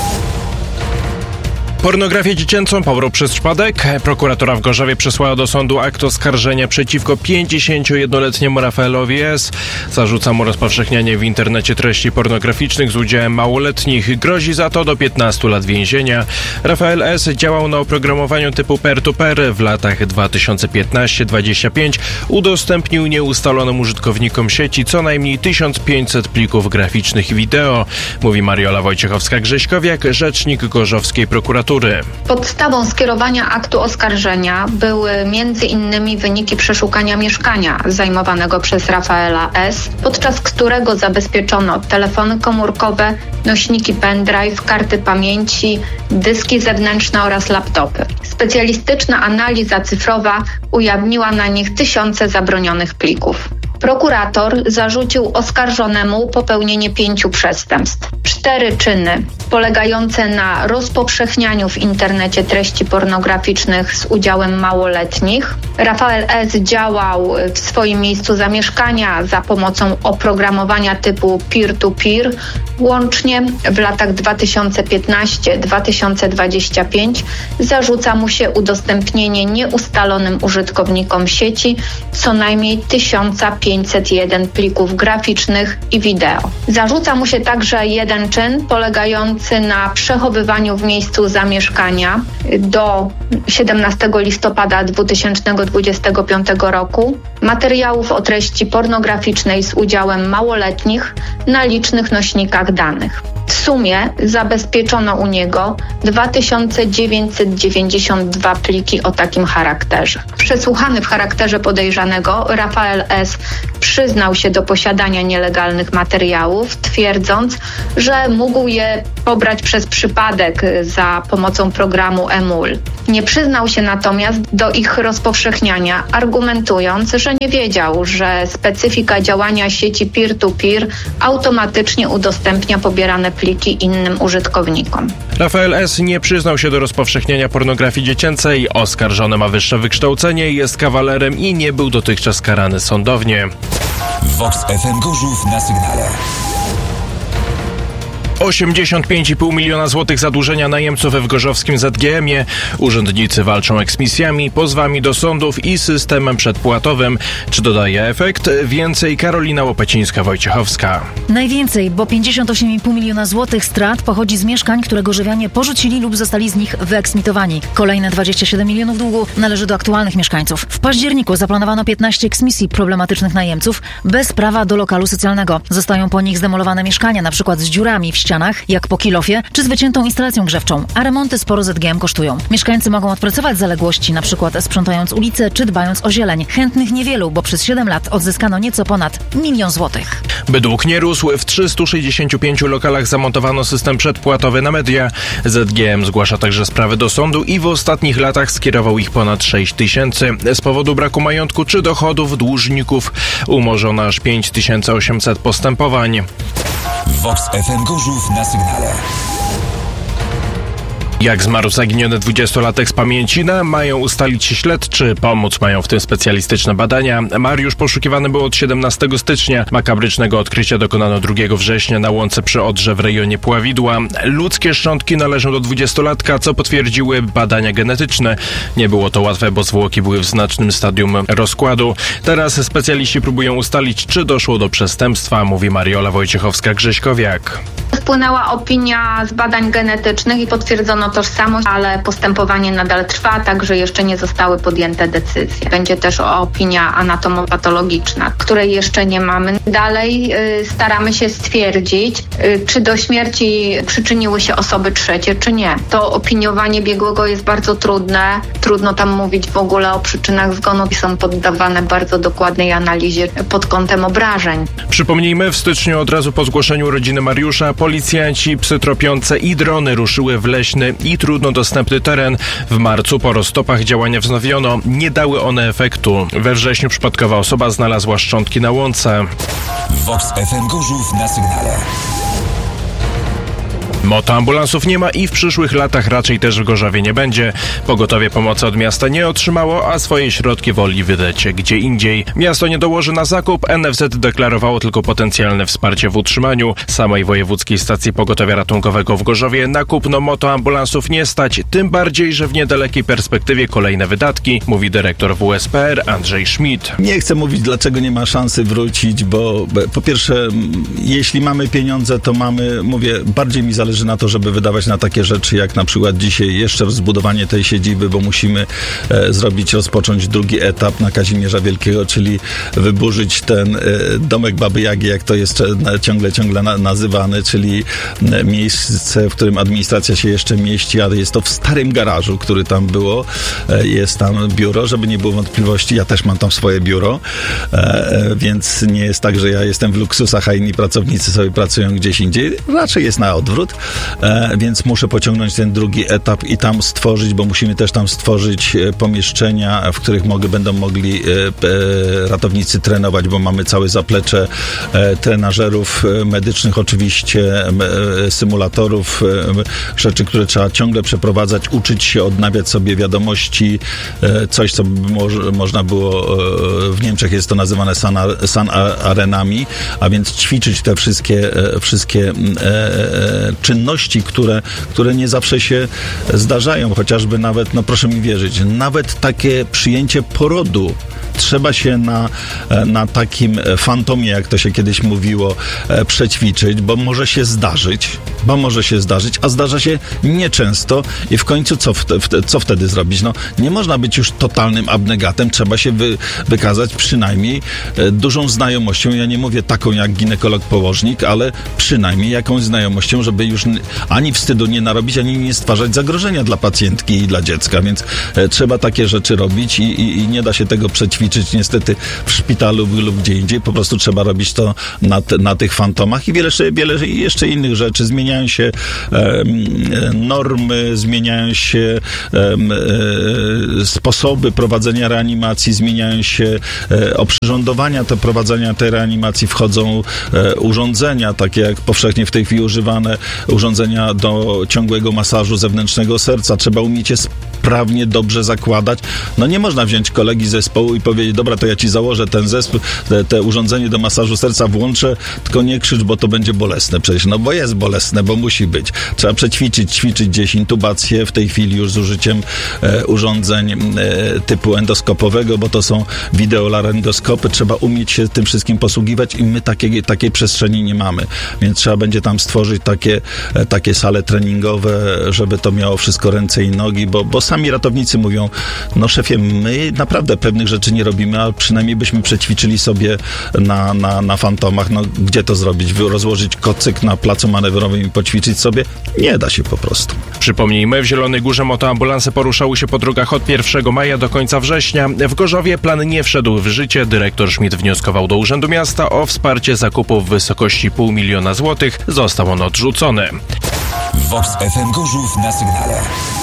Speaker 4: Pornografię dziecięcą pobrał przez przypadek. Prokuratura w Gorzowie przesłała do sądu akt oskarżenia przeciwko 51-letniemu Rafaelowi S. Zarzuca mu rozpowszechnianie w internecie treści pornograficznych z udziałem małoletnich. Grozi za to do 15 lat więzienia. Rafael S. działał na oprogramowaniu typu peer-to-peer. W latach 2015-25 udostępnił nieustalonym użytkownikom sieci co najmniej 1500 plików graficznych i wideo. Mówi Mariola Wojciechowska-Grześkowiak, rzecznik gorzowskiej prokuratury. prokuratury.
Speaker 7: Podstawą skierowania aktu oskarżenia były m.in. wyniki przeszukania mieszkania zajmowanego przez Rafaela S., podczas którego zabezpieczono telefony komórkowe, nośniki pendrive, karty pamięci, dyski zewnętrzne oraz laptopy. Specjalistyczna analiza cyfrowa ujawniła na nich tysiące zabronionych plików. Prokurator zarzucił oskarżonemu popełnienie 5 przestępstw. 4 czyny polegające na rozpowszechnianiu w internecie treści pornograficznych z udziałem małoletnich. Rafael S. działał w swoim miejscu zamieszkania za pomocą oprogramowania typu peer-to-peer. Łącznie w latach 2015-2025 zarzuca mu się udostępnienie nieustalonym użytkownikom sieci co najmniej 1501 plików graficznych i wideo. Zarzuca mu się także jeden czyn polegający na przechowywaniu w miejscu zamieszkania do 17 listopada 2025 roku materiałów o treści pornograficznej z udziałem małoletnich na licznych nośnikach danych. W sumie zabezpieczono u niego 2992 pliki o takim charakterze. Przesłuchany w charakterze podejrzanego, Rafael S. przyznał się do posiadania nielegalnych materiałów, twierdząc, że mógł je pobrać przez przypadek za pomocą programu eMUL. Nie przyznał się natomiast do ich rozpowszechniania, argumentując, że nie wiedział, że specyfika działania sieci peer-to-peer automatycznie udostępnia pobierane pliki innym użytkownikom.
Speaker 4: Rafael S. nie przyznał się do rozpowszechniania pornografii dziecięcej. Oskarżony ma wyższe wykształcenie, jest kawalerem i nie był dotychczas karany sądownie.
Speaker 3: Vox FM Gorzów na sygnale.
Speaker 4: 85,5 miliona złotych zadłużenia najemców w gorzowskim ZGM-ie. Urzędnicy walczą eksmisjami, pozwami do sądów i systemem przedpłatowym. Czy dodaje efekt? Więcej Karolina Łopecińska-Wojciechowska.
Speaker 2: Najwięcej, bo 58,5 miliona złotych strat pochodzi z mieszkań, które gorzowianie porzucili lub zostali z nich wyeksmitowani. Kolejne 27 milionów długu należy do aktualnych mieszkańców. W październiku zaplanowano 15 eksmisji problematycznych najemców bez prawa do lokalu socjalnego. Zostają po nich zdemolowane mieszkania, na przykład z dziurami w ścianach, jak po kilofie, czy z wyciętą instalacją grzewczą, a remonty sporo ZGM kosztują. Mieszkańcy mogą odpracować zaległości, na przykład sprzątając ulice, czy dbając o zieleń. Chętnych niewielu, bo przez 7 lat odzyskano nieco ponad 1 milion złotych.
Speaker 4: By dług nie rósł, w 365 lokalach zamontowano system przedpłatowy na media. ZGM zgłasza także sprawy do sądu i w ostatnich latach skierował ich ponad 6 tysięcy. Z powodu braku majątku czy dochodów dłużników umorzono aż 5800 postępowań.
Speaker 3: Vox FM Gorzów na sygnale.
Speaker 4: Jak zmarł zaginiony 20-latek z Pamięcina, mają ustalić śledczy. Pomóc mają w tym specjalistyczne badania. Mariusz poszukiwany był od 17 stycznia. Makabrycznego odkrycia dokonano 2 września na łące przy Odrze w rejonie Puławidła. Ludzkie szczątki należą do 20-latka, co potwierdziły badania genetyczne. Nie było to łatwe, bo zwłoki były w znacznym stadium rozkładu. Teraz specjaliści próbują ustalić, czy doszło do przestępstwa, mówi Mariola Wojciechowska-Grześkowiak.
Speaker 7: Spłynęła opinia z badań genetycznych i potwierdzono tożsamość, ale postępowanie nadal trwa, także jeszcze nie zostały podjęte decyzje. Będzie też opinia anatomopatologiczna, której jeszcze nie mamy. Dalej staramy się stwierdzić, czy do śmierci przyczyniły się osoby trzecie, czy nie. To opiniowanie biegłego jest bardzo trudne. Trudno tam mówić w ogóle o przyczynach zgonu i są poddawane bardzo dokładnej analizie pod kątem obrażeń.
Speaker 4: Przypomnijmy, w styczniu od razu po zgłoszeniu rodziny Mariusza policjanci, psy tropiące i drony ruszyły w leśny i trudno dostępny teren. W marcu po roztopach działania wznowiono. Nie dały one efektu. We wrześniu przypadkowa osoba znalazła szczątki na łące.
Speaker 3: Vox FM Gorzów na sygnale.
Speaker 4: Motoambulansów nie ma i w przyszłych latach raczej też w Gorzowie nie będzie. Pogotowie pomocy od miasta nie otrzymało, a swoje środki woli wydać gdzie indziej. Miasto nie dołoży na zakup, NFZ deklarowało tylko potencjalne wsparcie w utrzymaniu. Samej Wojewódzkiej Stacji Pogotowia Ratunkowego w Gorzowie na kupno motoambulansów nie stać, tym bardziej, że w niedalekiej perspektywie kolejne wydatki, mówi dyrektor WSPR Andrzej Schmidt.
Speaker 8: Nie chcę mówić, dlaczego nie ma szansy wrócić, bo po pierwsze, jeśli mamy pieniądze, to mamy, bardziej mi zależy zależy na to, żeby wydawać na takie rzeczy, jak na przykład dzisiaj jeszcze rozbudowanie tej siedziby, bo musimy rozpocząć drugi etap na Kazimierza Wielkiego, czyli wyburzyć ten domek Baby Jagi, jak to jest ciągle nazywany, czyli miejsce, w którym administracja się jeszcze mieści, ale jest to w starym garażu, który tam było. Jest tam biuro, żeby nie było wątpliwości. Ja też mam tam swoje biuro, więc nie jest tak, że ja jestem w luksusach, a inni pracownicy sobie pracują gdzieś indziej. Raczej jest na odwrót, więc muszę pociągnąć ten drugi etap i tam stworzyć, bo musimy też tam stworzyć pomieszczenia, w których będą mogli ratownicy trenować, bo mamy całe zaplecze trenażerów medycznych, oczywiście symulatorów, rzeczy, które trzeba ciągle przeprowadzać, uczyć się, odnawiać sobie wiadomości, coś, co można było, w Niemczech jest to nazywane Sun Arenami, a więc ćwiczyć te wszystkie czynności, które nie zawsze się zdarzają, chociażby nawet, no proszę mi wierzyć, nawet takie przyjęcie porodu trzeba się na takim fantomie, jak to się kiedyś mówiło, przećwiczyć, bo może się zdarzyć, a zdarza się nieczęsto i w końcu co wtedy zrobić? No, nie można być już totalnym abnegatem, trzeba się wykazać przynajmniej dużą znajomością, ja nie mówię taką jak ginekolog-położnik, ale przynajmniej jakąś znajomością, żeby już ani wstydu nie narobić, ani nie stwarzać zagrożenia dla pacjentki i dla dziecka, więc trzeba takie rzeczy robić i nie da się tego przećwiczyć niestety w szpitalu lub gdzie indziej, po prostu trzeba robić to na tych fantomach i wiele jeszcze innych rzeczy. Zmieniają się normy, zmieniają się sposoby prowadzenia reanimacji, zmieniają się oprzyrządowania prowadzenia tej reanimacji, wchodzą urządzenia, takie jak powszechnie w tej chwili używane urządzenia do ciągłego masażu zewnętrznego serca. Trzeba umieć je sprawnie, dobrze zakładać. No nie można wziąć kolegi z zespołu i powiedzieć, dobra, to ja ci założę ten zespół, te urządzenie do masażu serca włączę, tylko nie krzycz, bo to będzie bolesne przecież. No bo jest bolesne, bo musi być. Trzeba ćwiczyć gdzieś intubację, w tej chwili już z użyciem urządzeń typu endoskopowego, bo to są wideolaryngoskopy. Trzeba umieć się tym wszystkim posługiwać i my takiej przestrzeni nie mamy. Więc trzeba będzie tam stworzyć takie sale treningowe, żeby to miało wszystko ręce i nogi, bo sami ratownicy mówią, no szefie, my naprawdę pewnych rzeczy nie robimy, a przynajmniej byśmy przećwiczyli sobie na fantomach. No gdzie to zrobić? Rozłożyć kocyk na placu manewrowym i poćwiczyć sobie? Nie da się po prostu.
Speaker 4: Przypomnijmy, w Zielonej Górze motoambulanse poruszały się po drogach od 1 maja do końca września. W Gorzowie plan nie wszedł w życie. Dyrektor Schmidt wnioskował do Urzędu Miasta o wsparcie zakupów w wysokości 500 000 złotych. Został on odrzucony.
Speaker 3: Vox FM Gorzów na sygnale.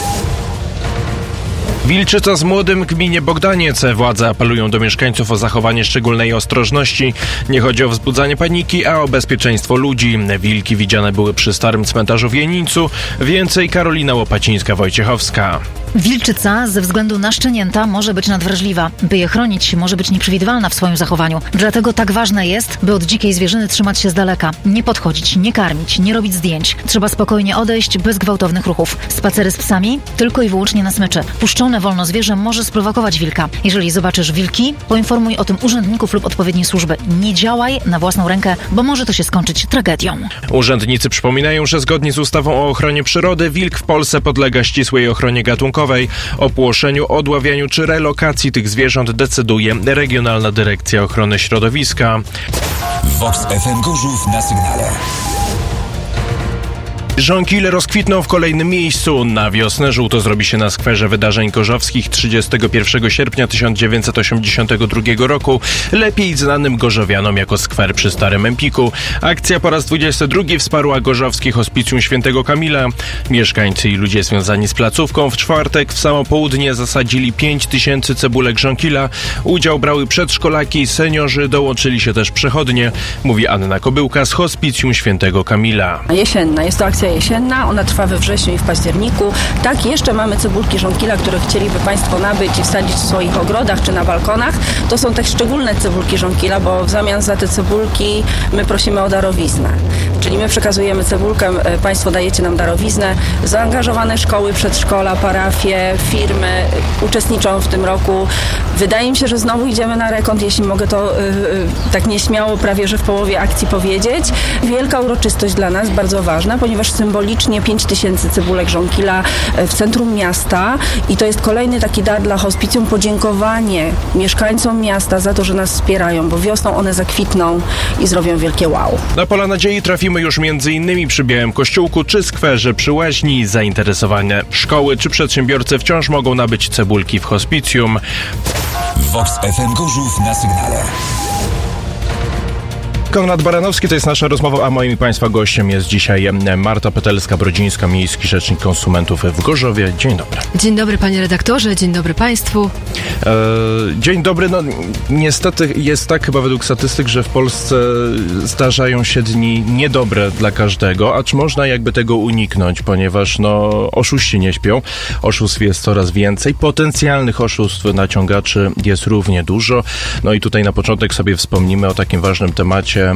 Speaker 4: Wilczyca z Młodym w gminie Bogdaniec. Władze apelują do mieszkańców o zachowanie szczególnej ostrożności. Nie chodzi o wzbudzanie paniki, a o bezpieczeństwo ludzi. Wilki widziane były przy starym cmentarzu w Jeńcu. Więcej Karolina Łopacińska-Wojciechowska.
Speaker 2: Wilczyca ze względu na szczenięta może być nadwrażliwa. By je chronić, może być nieprzewidywalna w swoim zachowaniu. Dlatego tak ważne jest, by od dzikiej zwierzyny trzymać się z daleka. Nie podchodzić, nie karmić, nie robić zdjęć. Trzeba spokojnie odejść, bez gwałtownych ruchów. Spacery z psami tylko i wyłącznie na smyczy. Puszczone wolno zwierzę może sprowokować wilka. Jeżeli zobaczysz wilki, poinformuj o tym urzędników lub odpowiednie służby. Nie działaj na własną rękę, bo może to się skończyć tragedią.
Speaker 4: Urzędnicy przypominają, że zgodnie z ustawą o ochronie przyrody wilk w Polsce podlega ścisłej ochronie gatunkowej. O płoszeniu, odławianiu czy relokacji tych zwierząt decyduje Regionalna Dyrekcja Ochrony Środowiska.
Speaker 3: Vox FM Gorzów na sygnale.
Speaker 4: Żonkile rozkwitną w kolejnym miejscu. Na wiosnę żółto zrobi się na skwerze wydarzeń gorzowskich 31 sierpnia 1982 roku, lepiej znanym gorzowianom jako skwer przy Starym Empiku. Akcja po raz 22 wsparła gorzowskie Hospicjum Świętego Kamila. Mieszkańcy i ludzie związani z placówką w czwartek w samo południe zasadzili 5000 cebulek żonkila. Udział brały przedszkolaki, seniorzy, dołączyli się też przechodnie, mówi Anna Kobyłka z Hospicjum Świętego Kamila.
Speaker 9: Jesienna, jest to akcja jesienna, ona trwa we wrześniu i w październiku. Tak, jeszcze mamy cebulki żonkila, które chcieliby Państwo nabyć i wsadzić w swoich ogrodach czy na balkonach. To są też szczególne cebulki żonkila, bo w zamian za te cebulki my prosimy o darowiznę. Czyli my przekazujemy cebulkę, Państwo dajecie nam darowiznę. Zaangażowane szkoły, przedszkola, parafie, firmy uczestniczą w tym roku. Wydaje mi się, że znowu idziemy na rekont, jeśli mogę to tak nieśmiało prawie że w połowie akcji powiedzieć. Wielka uroczystość dla nas, bardzo ważna, ponieważ symbolicznie 5000 cebulek żonkila w centrum miasta i to jest kolejny taki dar dla hospicjum, podziękowanie mieszkańcom miasta za to, że nas wspierają, bo wiosną one zakwitną i zrobią wielkie wow.
Speaker 4: Na Pola Nadziei trafimy już m.in. przy Białym Kościółku czy skwerze przy Łaźni. Zainteresowane szkoły czy przedsiębiorcy wciąż mogą nabyć cebulki w hospicjum.
Speaker 3: Vox FM Gorzów na sygnale.
Speaker 4: Konrad Baranowski, to jest nasza rozmowa, a moim i Państwa gościem jest dzisiaj Marta Petelska-Brodzińska, Miejski Rzecznik Konsumentów w Gorzowie. Dzień dobry.
Speaker 10: Dzień dobry, panie redaktorze, dzień dobry Państwu.
Speaker 4: Dzień dobry. No niestety jest tak chyba według statystyk, że w Polsce zdarzają się dni niedobre dla każdego, a czy można jakby tego uniknąć, ponieważ oszuści nie śpią, oszustw jest coraz więcej, potencjalnych oszustw naciągaczy jest równie dużo. No i tutaj na początek sobie wspomnimy o takim ważnym temacie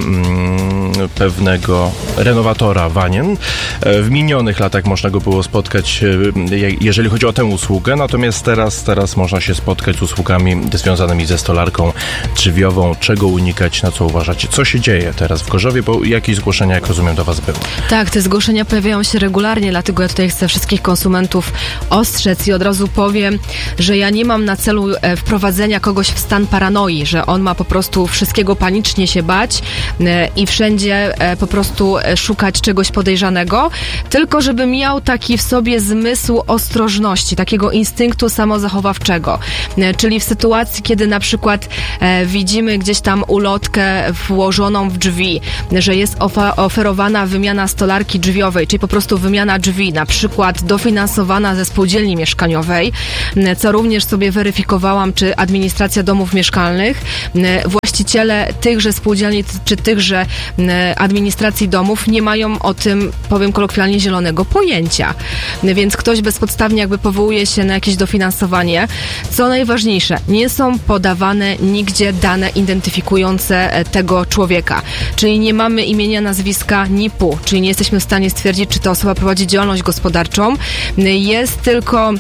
Speaker 4: pewnego renowatora wanien. W minionych latach można go było spotkać, jeżeli chodzi o tę usługę, natomiast teraz można się spotkać z usługami związanymi ze stolarką drzwiową. Czego unikać, na co uważacie? Co się dzieje teraz w Gorzowie? Bo jakieś zgłoszenia, jak rozumiem, do Was były.
Speaker 10: Tak, te zgłoszenia pojawiają się regularnie, dlatego ja tutaj chcę wszystkich konsumentów ostrzec i od razu powiem, że ja nie mam na celu wprowadzenia kogoś w stan paranoi, że on ma po prostu wszystkiego panicznie się bać i wszędzie po prostu szukać czegoś podejrzanego, tylko żeby miał taki w sobie zmysł ostrożności, takiego instynktu samozachowawczego. Czyli w sytuacji, kiedy na przykład widzimy gdzieś tam ulotkę włożoną w drzwi, że jest oferowana wymiana stolarki drzwiowej, czyli po prostu wymiana drzwi, na przykład dofinansowana ze spółdzielni mieszkaniowej, co również sobie weryfikowałam, czy administracja domów mieszkalnych, właściciele tychże spółdzielni czy tychże administracji domów nie mają o tym, powiem kolokwialnie, zielonego pojęcia. Więc ktoś bezpodstawnie jakby powołuje się na jakieś dofinansowanie. Co najważniejsze, nie są podawane nigdzie dane identyfikujące tego człowieka. Czyli nie mamy imienia, nazwiska, NIP-u, czyli nie jesteśmy w stanie stwierdzić, czy ta osoba prowadzi działalność gospodarczą. Jest tylko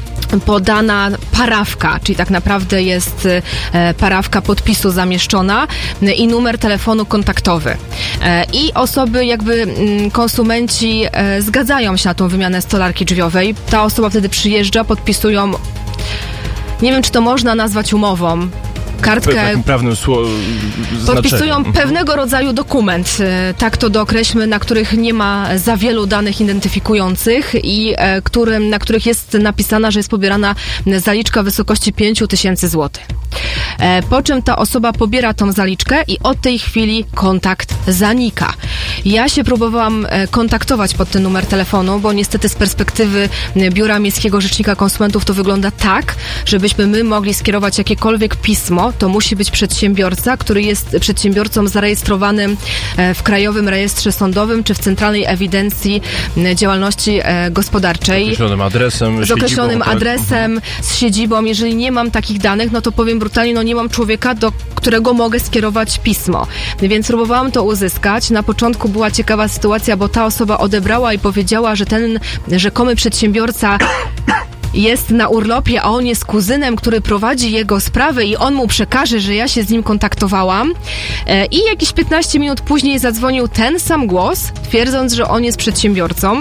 Speaker 10: podana parafka, czyli tak naprawdę jest parafka podpisu zamieszczona i numer telefonu kontaktowy. I osoby jakby konsumenci zgadzają się na tą wymianę stolarki drzwiowej. Ta osoba wtedy przyjeżdża, podpisują, nie wiem, czy to można nazwać umową, kartkę,
Speaker 4: takim prawnym
Speaker 10: podpisują pewnego rodzaju dokument, tak to dookreślmy, na których nie ma za wielu danych identyfikujących i na których jest napisana, że jest pobierana zaliczka w wysokości 5000 zł. Po czym ta osoba pobiera tą zaliczkę i od tej chwili kontakt zanika. Ja się próbowałam kontaktować pod ten numer telefonu, bo niestety z perspektywy Biura Miejskiego Rzecznika Konsumentów to wygląda tak, żebyśmy my mogli skierować jakiekolwiek pismo, to musi być przedsiębiorca, który jest przedsiębiorcą zarejestrowanym w Krajowym Rejestrze Sądowym czy w Centralnej Ewidencji Działalności Gospodarczej.
Speaker 4: Z określonym adresem.
Speaker 10: Z określonym adresem, z siedzibą. Jeżeli nie mam takich danych, no to powiem brutalnie, nie mam człowieka, do którego mogę skierować pismo. Więc próbowałam to uzyskać. Na początku była ciekawa sytuacja, bo ta osoba odebrała i powiedziała, że ten rzekomy przedsiębiorca jest na urlopie, a on jest kuzynem, który prowadzi jego sprawę i on mu przekaże, że ja się z nim kontaktowałam. I jakieś 15 minut później zadzwonił ten sam głos, twierdząc, że on jest przedsiębiorcą.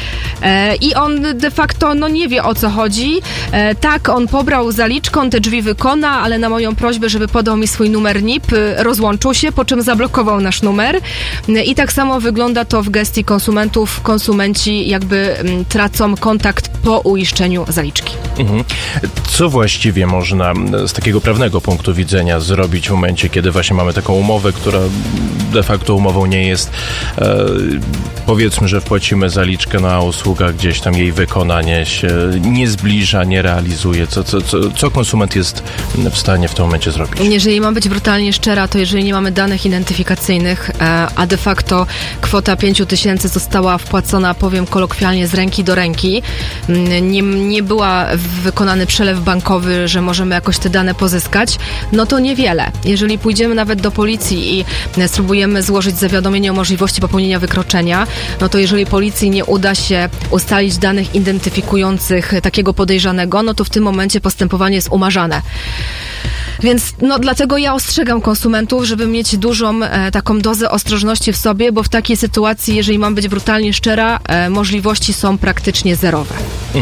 Speaker 10: I on de facto nie wie, o co chodzi. Tak, on pobrał zaliczkę, on te drzwi wykona, ale na moją prośbę, żeby podał mi swój numer NIP, rozłączył się, po czym zablokował nasz numer. I tak samo wygląda to w gestii konsumentów. Konsumenci jakby tracą kontakt po uiszczeniu zaliczki.
Speaker 4: Co właściwie można z takiego prawnego punktu widzenia zrobić w momencie, kiedy właśnie mamy taką umowę, która de facto umową nie jest? Powiedzmy, że wpłacimy zaliczkę na usługę, gdzieś tam jej wykonanie się nie zbliża, nie realizuje. Co konsument jest w stanie w tym momencie zrobić?
Speaker 10: Jeżeli mam być brutalnie szczera, to jeżeli nie mamy danych identyfikacyjnych, a de facto kwota 5000 została wpłacona, powiem kolokwialnie, z ręki do ręki, nie była wykonany przelew bankowy, że możemy jakoś te dane pozyskać, no to niewiele. Jeżeli pójdziemy nawet do policji i spróbujemy złożyć zawiadomienie o możliwości popełnienia wykroczenia, no to jeżeli policji nie uda się ustalić danych identyfikujących takiego podejrzanego, no to w tym momencie postępowanie jest umarzane. Więc dlatego ja ostrzegam konsumentów, żeby mieć dużą taką dozę ostrożności w sobie, bo w takiej sytuacji, jeżeli mam być brutalnie szczera, możliwości są praktycznie zerowe.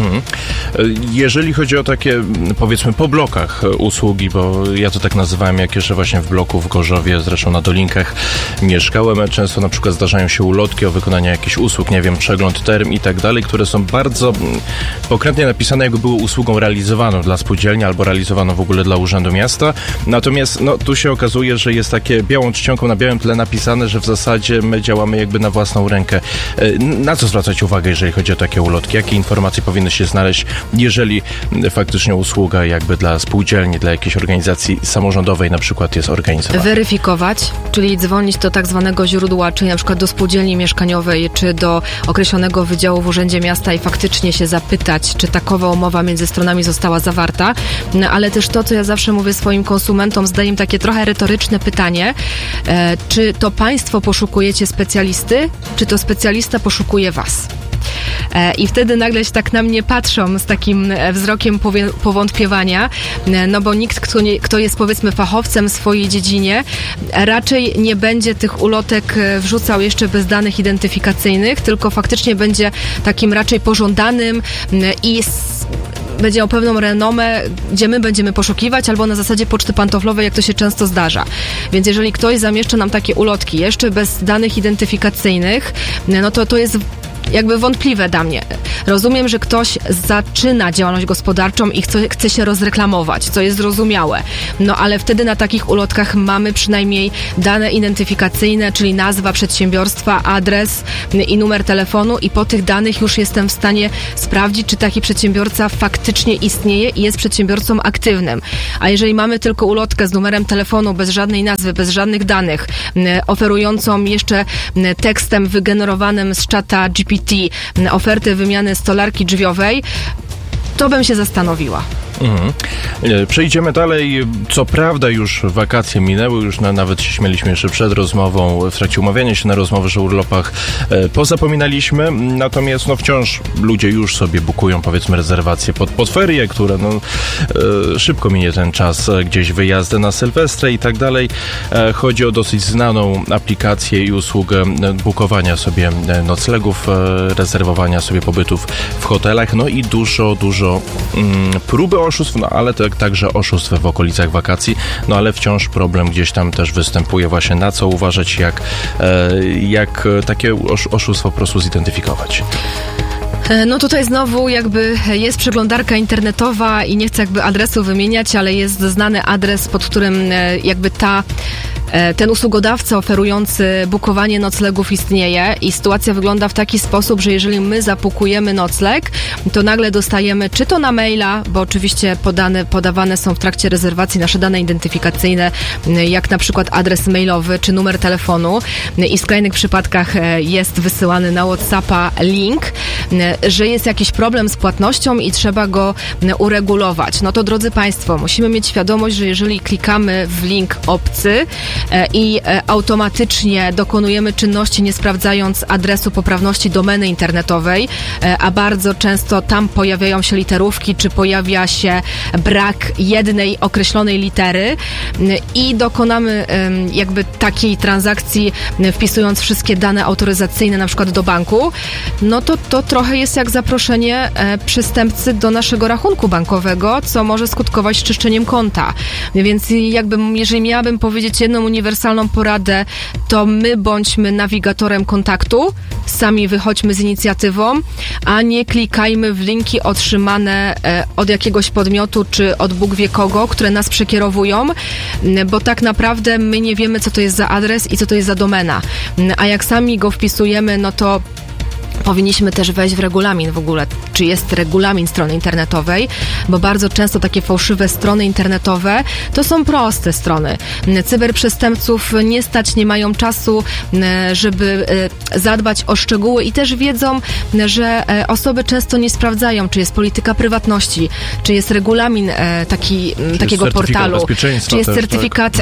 Speaker 4: Jeżeli chodzi o takie, powiedzmy, po blokach usługi, bo ja to tak nazywałem, jak jeszcze właśnie w bloku w Gorzowie, zresztą na Dolinkach mieszkałem, często na przykład zdarzają się ulotki o wykonanie jakichś usług, nie wiem, przegląd term i tak dalej, które są bardzo pokrętnie napisane, jakby były usługą realizowaną dla spółdzielni albo realizowaną w ogóle dla Urzędu Miasta. Natomiast tu się okazuje, że jest takie białą czcionką na białym tle napisane, że w zasadzie my działamy jakby na własną rękę. Na co zwracać uwagę, jeżeli chodzi o takie ulotki? Jakie informacje powinny się znaleźć, jeżeli faktycznie usługa jakby dla spółdzielni, dla jakiejś organizacji samorządowej na przykład jest organizowana?
Speaker 10: Weryfikować, czyli dzwonić do tak zwanego źródła, czyli na przykład do spółdzielni mieszkaniowej, czy do określonego wydziału w Urzędzie Miasta i faktycznie się zapytać, czy takowa umowa między stronami została zawarta, ale też to, co ja zawsze mówię swoim konsumentom, zadaję im takie trochę retoryczne pytanie, czy to państwo poszukujecie specjalisty, czy to specjalista poszukuje was? I wtedy nagle się tak na mnie patrzą z takim wzrokiem powątpiewania, bo nikt, kto jest powiedzmy fachowcem w swojej dziedzinie, raczej nie będzie tych ulotek wrzucał jeszcze bez danych identyfikacyjnych, tylko faktycznie będzie takim raczej pożądanym i będzie miał pewną renomę, gdzie my będziemy poszukiwać, albo na zasadzie poczty pantoflowej, jak to się często zdarza. Więc jeżeli ktoś zamieszcza nam takie ulotki jeszcze bez danych identyfikacyjnych, to jest jakby wątpliwe dla mnie. Rozumiem, że ktoś zaczyna działalność gospodarczą i chce się rozreklamować, co jest zrozumiałe. Ale wtedy na takich ulotkach mamy przynajmniej dane identyfikacyjne, czyli nazwa przedsiębiorstwa, adres i numer telefonu i po tych danych już jestem w stanie sprawdzić, czy taki przedsiębiorca faktycznie istnieje i jest przedsiębiorcą aktywnym. A jeżeli mamy tylko ulotkę z numerem telefonu, bez żadnej nazwy, bez żadnych danych, oferującą jeszcze tekstem wygenerowanym z czata GPT ofertę wymiany stolarki drzwiowej, to bym się zastanowiła.
Speaker 4: Przejdziemy dalej. Co prawda już wakacje minęły, już nawet się śmieliśmy jeszcze przed rozmową, w trakcie umawiania się na rozmowę, że o urlopach pozapominaliśmy, natomiast wciąż ludzie już sobie bukują, powiedzmy, rezerwacje pod ferie, które szybko minie ten czas, gdzieś wyjazdy na Sylwestrę i tak dalej. Chodzi o dosyć znaną aplikację i usługę bukowania sobie noclegów, rezerwowania sobie pobytów w hotelach, i dużo próby oszustw, ale także oszustw w okolicach wakacji, ale wciąż problem gdzieś tam też występuje. Właśnie na co uważać, jak takie oszustwo po prostu zidentyfikować?
Speaker 10: Tutaj znowu jakby jest przeglądarka internetowa i nie chcę jakby adresu wymieniać, ale jest znany adres, pod którym jakby ten usługodawca oferujący bukowanie noclegów istnieje i sytuacja wygląda w taki sposób, że jeżeli my zapukujemy nocleg, to nagle dostajemy czy to na maila, bo oczywiście podawane są w trakcie rezerwacji nasze dane identyfikacyjne, jak na przykład adres mailowy czy numer telefonu i w skrajnych przypadkach jest wysyłany na WhatsAppa link, że jest jakiś problem z płatnością i trzeba go uregulować. To drodzy Państwo, musimy mieć świadomość, że jeżeli klikamy w link obcy i automatycznie dokonujemy czynności, nie sprawdzając adresu poprawności domeny internetowej, a bardzo często tam pojawiają się literówki, czy pojawia się brak jednej określonej litery i dokonamy jakby takiej transakcji, wpisując wszystkie dane autoryzacyjne na przykład do banku, to trochę jest jak zaproszenie przestępcy do naszego rachunku bankowego, co może skutkować czyszczeniem konta. Więc jeżeli miałabym powiedzieć jedną uniwersalną poradę, to my bądźmy nawigatorem kontaktu, sami wychodźmy z inicjatywą, a nie klikajmy w linki otrzymane od jakiegoś podmiotu, czy od Bóg wie kogo, które nas przekierowują, bo tak naprawdę my nie wiemy, co to jest za adres i co to jest za domena. A jak sami go wpisujemy, to powinniśmy też wejść w regulamin w ogóle, czy jest regulamin strony internetowej, bo bardzo często takie fałszywe strony internetowe to są proste strony. Cyberprzestępców nie stać, nie mają czasu, żeby zadbać o szczegóły i też wiedzą, że osoby często nie sprawdzają, czy jest polityka prywatności, czy jest regulamin takiego portalu, czy jest certyfikat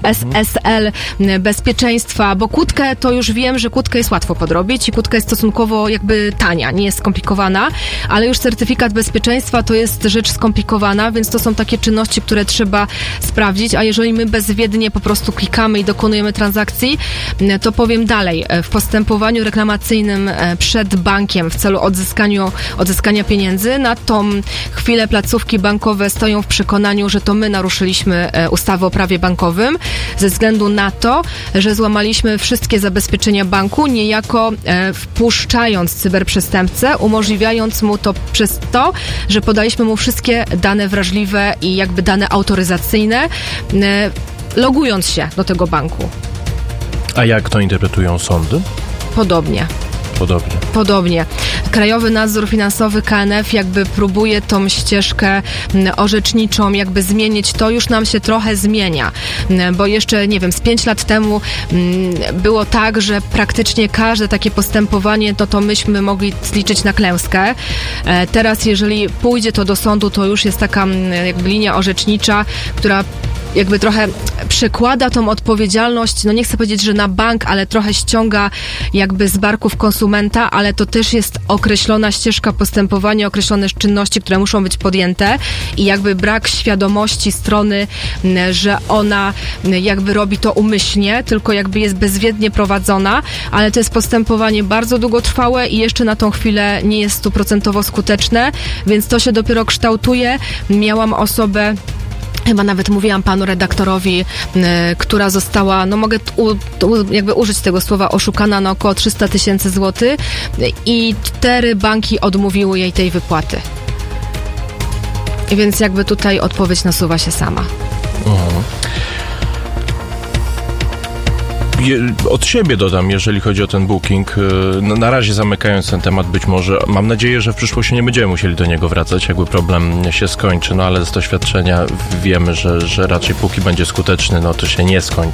Speaker 10: SSL bezpieczeństwa, bo kłódkę to już wiem, że kłódkę jest łatwo podrobić i kłódka jest stosunkowo stosunkowo jakby tania, nie jest skomplikowana, ale już certyfikat bezpieczeństwa to jest rzecz skomplikowana, więc to są takie czynności, które trzeba sprawdzić, a jeżeli my bezwiednie po prostu klikamy i dokonujemy transakcji, to powiem dalej, w postępowaniu reklamacyjnym przed bankiem w celu odzyskania pieniędzy, na tą chwilę placówki bankowe stoją w przekonaniu, że to my naruszyliśmy ustawę o prawie bankowym ze względu na to, że złamaliśmy wszystkie zabezpieczenia banku, niejako wpuszczając cyberprzestępcę, umożliwiając mu to przez to, że podaliśmy mu wszystkie dane wrażliwe i jakby dane autoryzacyjne, logując się do tego banku.
Speaker 4: A jak to interpretują sądy?
Speaker 10: Podobnie. Krajowy Nadzór Finansowy, KNF, jakby próbuje tą ścieżkę orzeczniczą jakby zmienić. To już nam się trochę zmienia, bo jeszcze, nie wiem, z 5 lat temu było tak, że praktycznie każde takie postępowanie, to myśmy mogli zliczyć na klęskę. Teraz, jeżeli pójdzie to do sądu, to już jest taka jakby linia orzecznicza, która jakby trochę przekłada tą odpowiedzialność, no nie chcę powiedzieć, że na bank, ale trochę ściąga jakby z barków konsumenta, ale to też jest określona ścieżka postępowania, określone czynności, które muszą być podjęte i jakby brak świadomości strony, że ona jakby robi to umyślnie, tylko jakby jest bezwiednie prowadzona, ale to jest postępowanie bardzo długotrwałe i jeszcze na tą chwilę nie jest 100% skuteczne, więc to się dopiero kształtuje. Miałam osobę, chyba nawet mówiłam panu redaktorowi, która została, no mogę jakby użyć tego słowa, oszukana na około 300 000 złotych i 4 banki odmówiły jej tej wypłaty. Więc jakby tutaj odpowiedź nasuwa się sama.
Speaker 4: Od siebie dodam, jeżeli chodzi o ten booking, na razie zamykając ten temat, być może, mam nadzieję, że w przyszłości nie będziemy musieli do niego wracać, jakby problem się skończy, no ale z doświadczenia wiemy, że raczej póki będzie skuteczny, no to się nie skończy.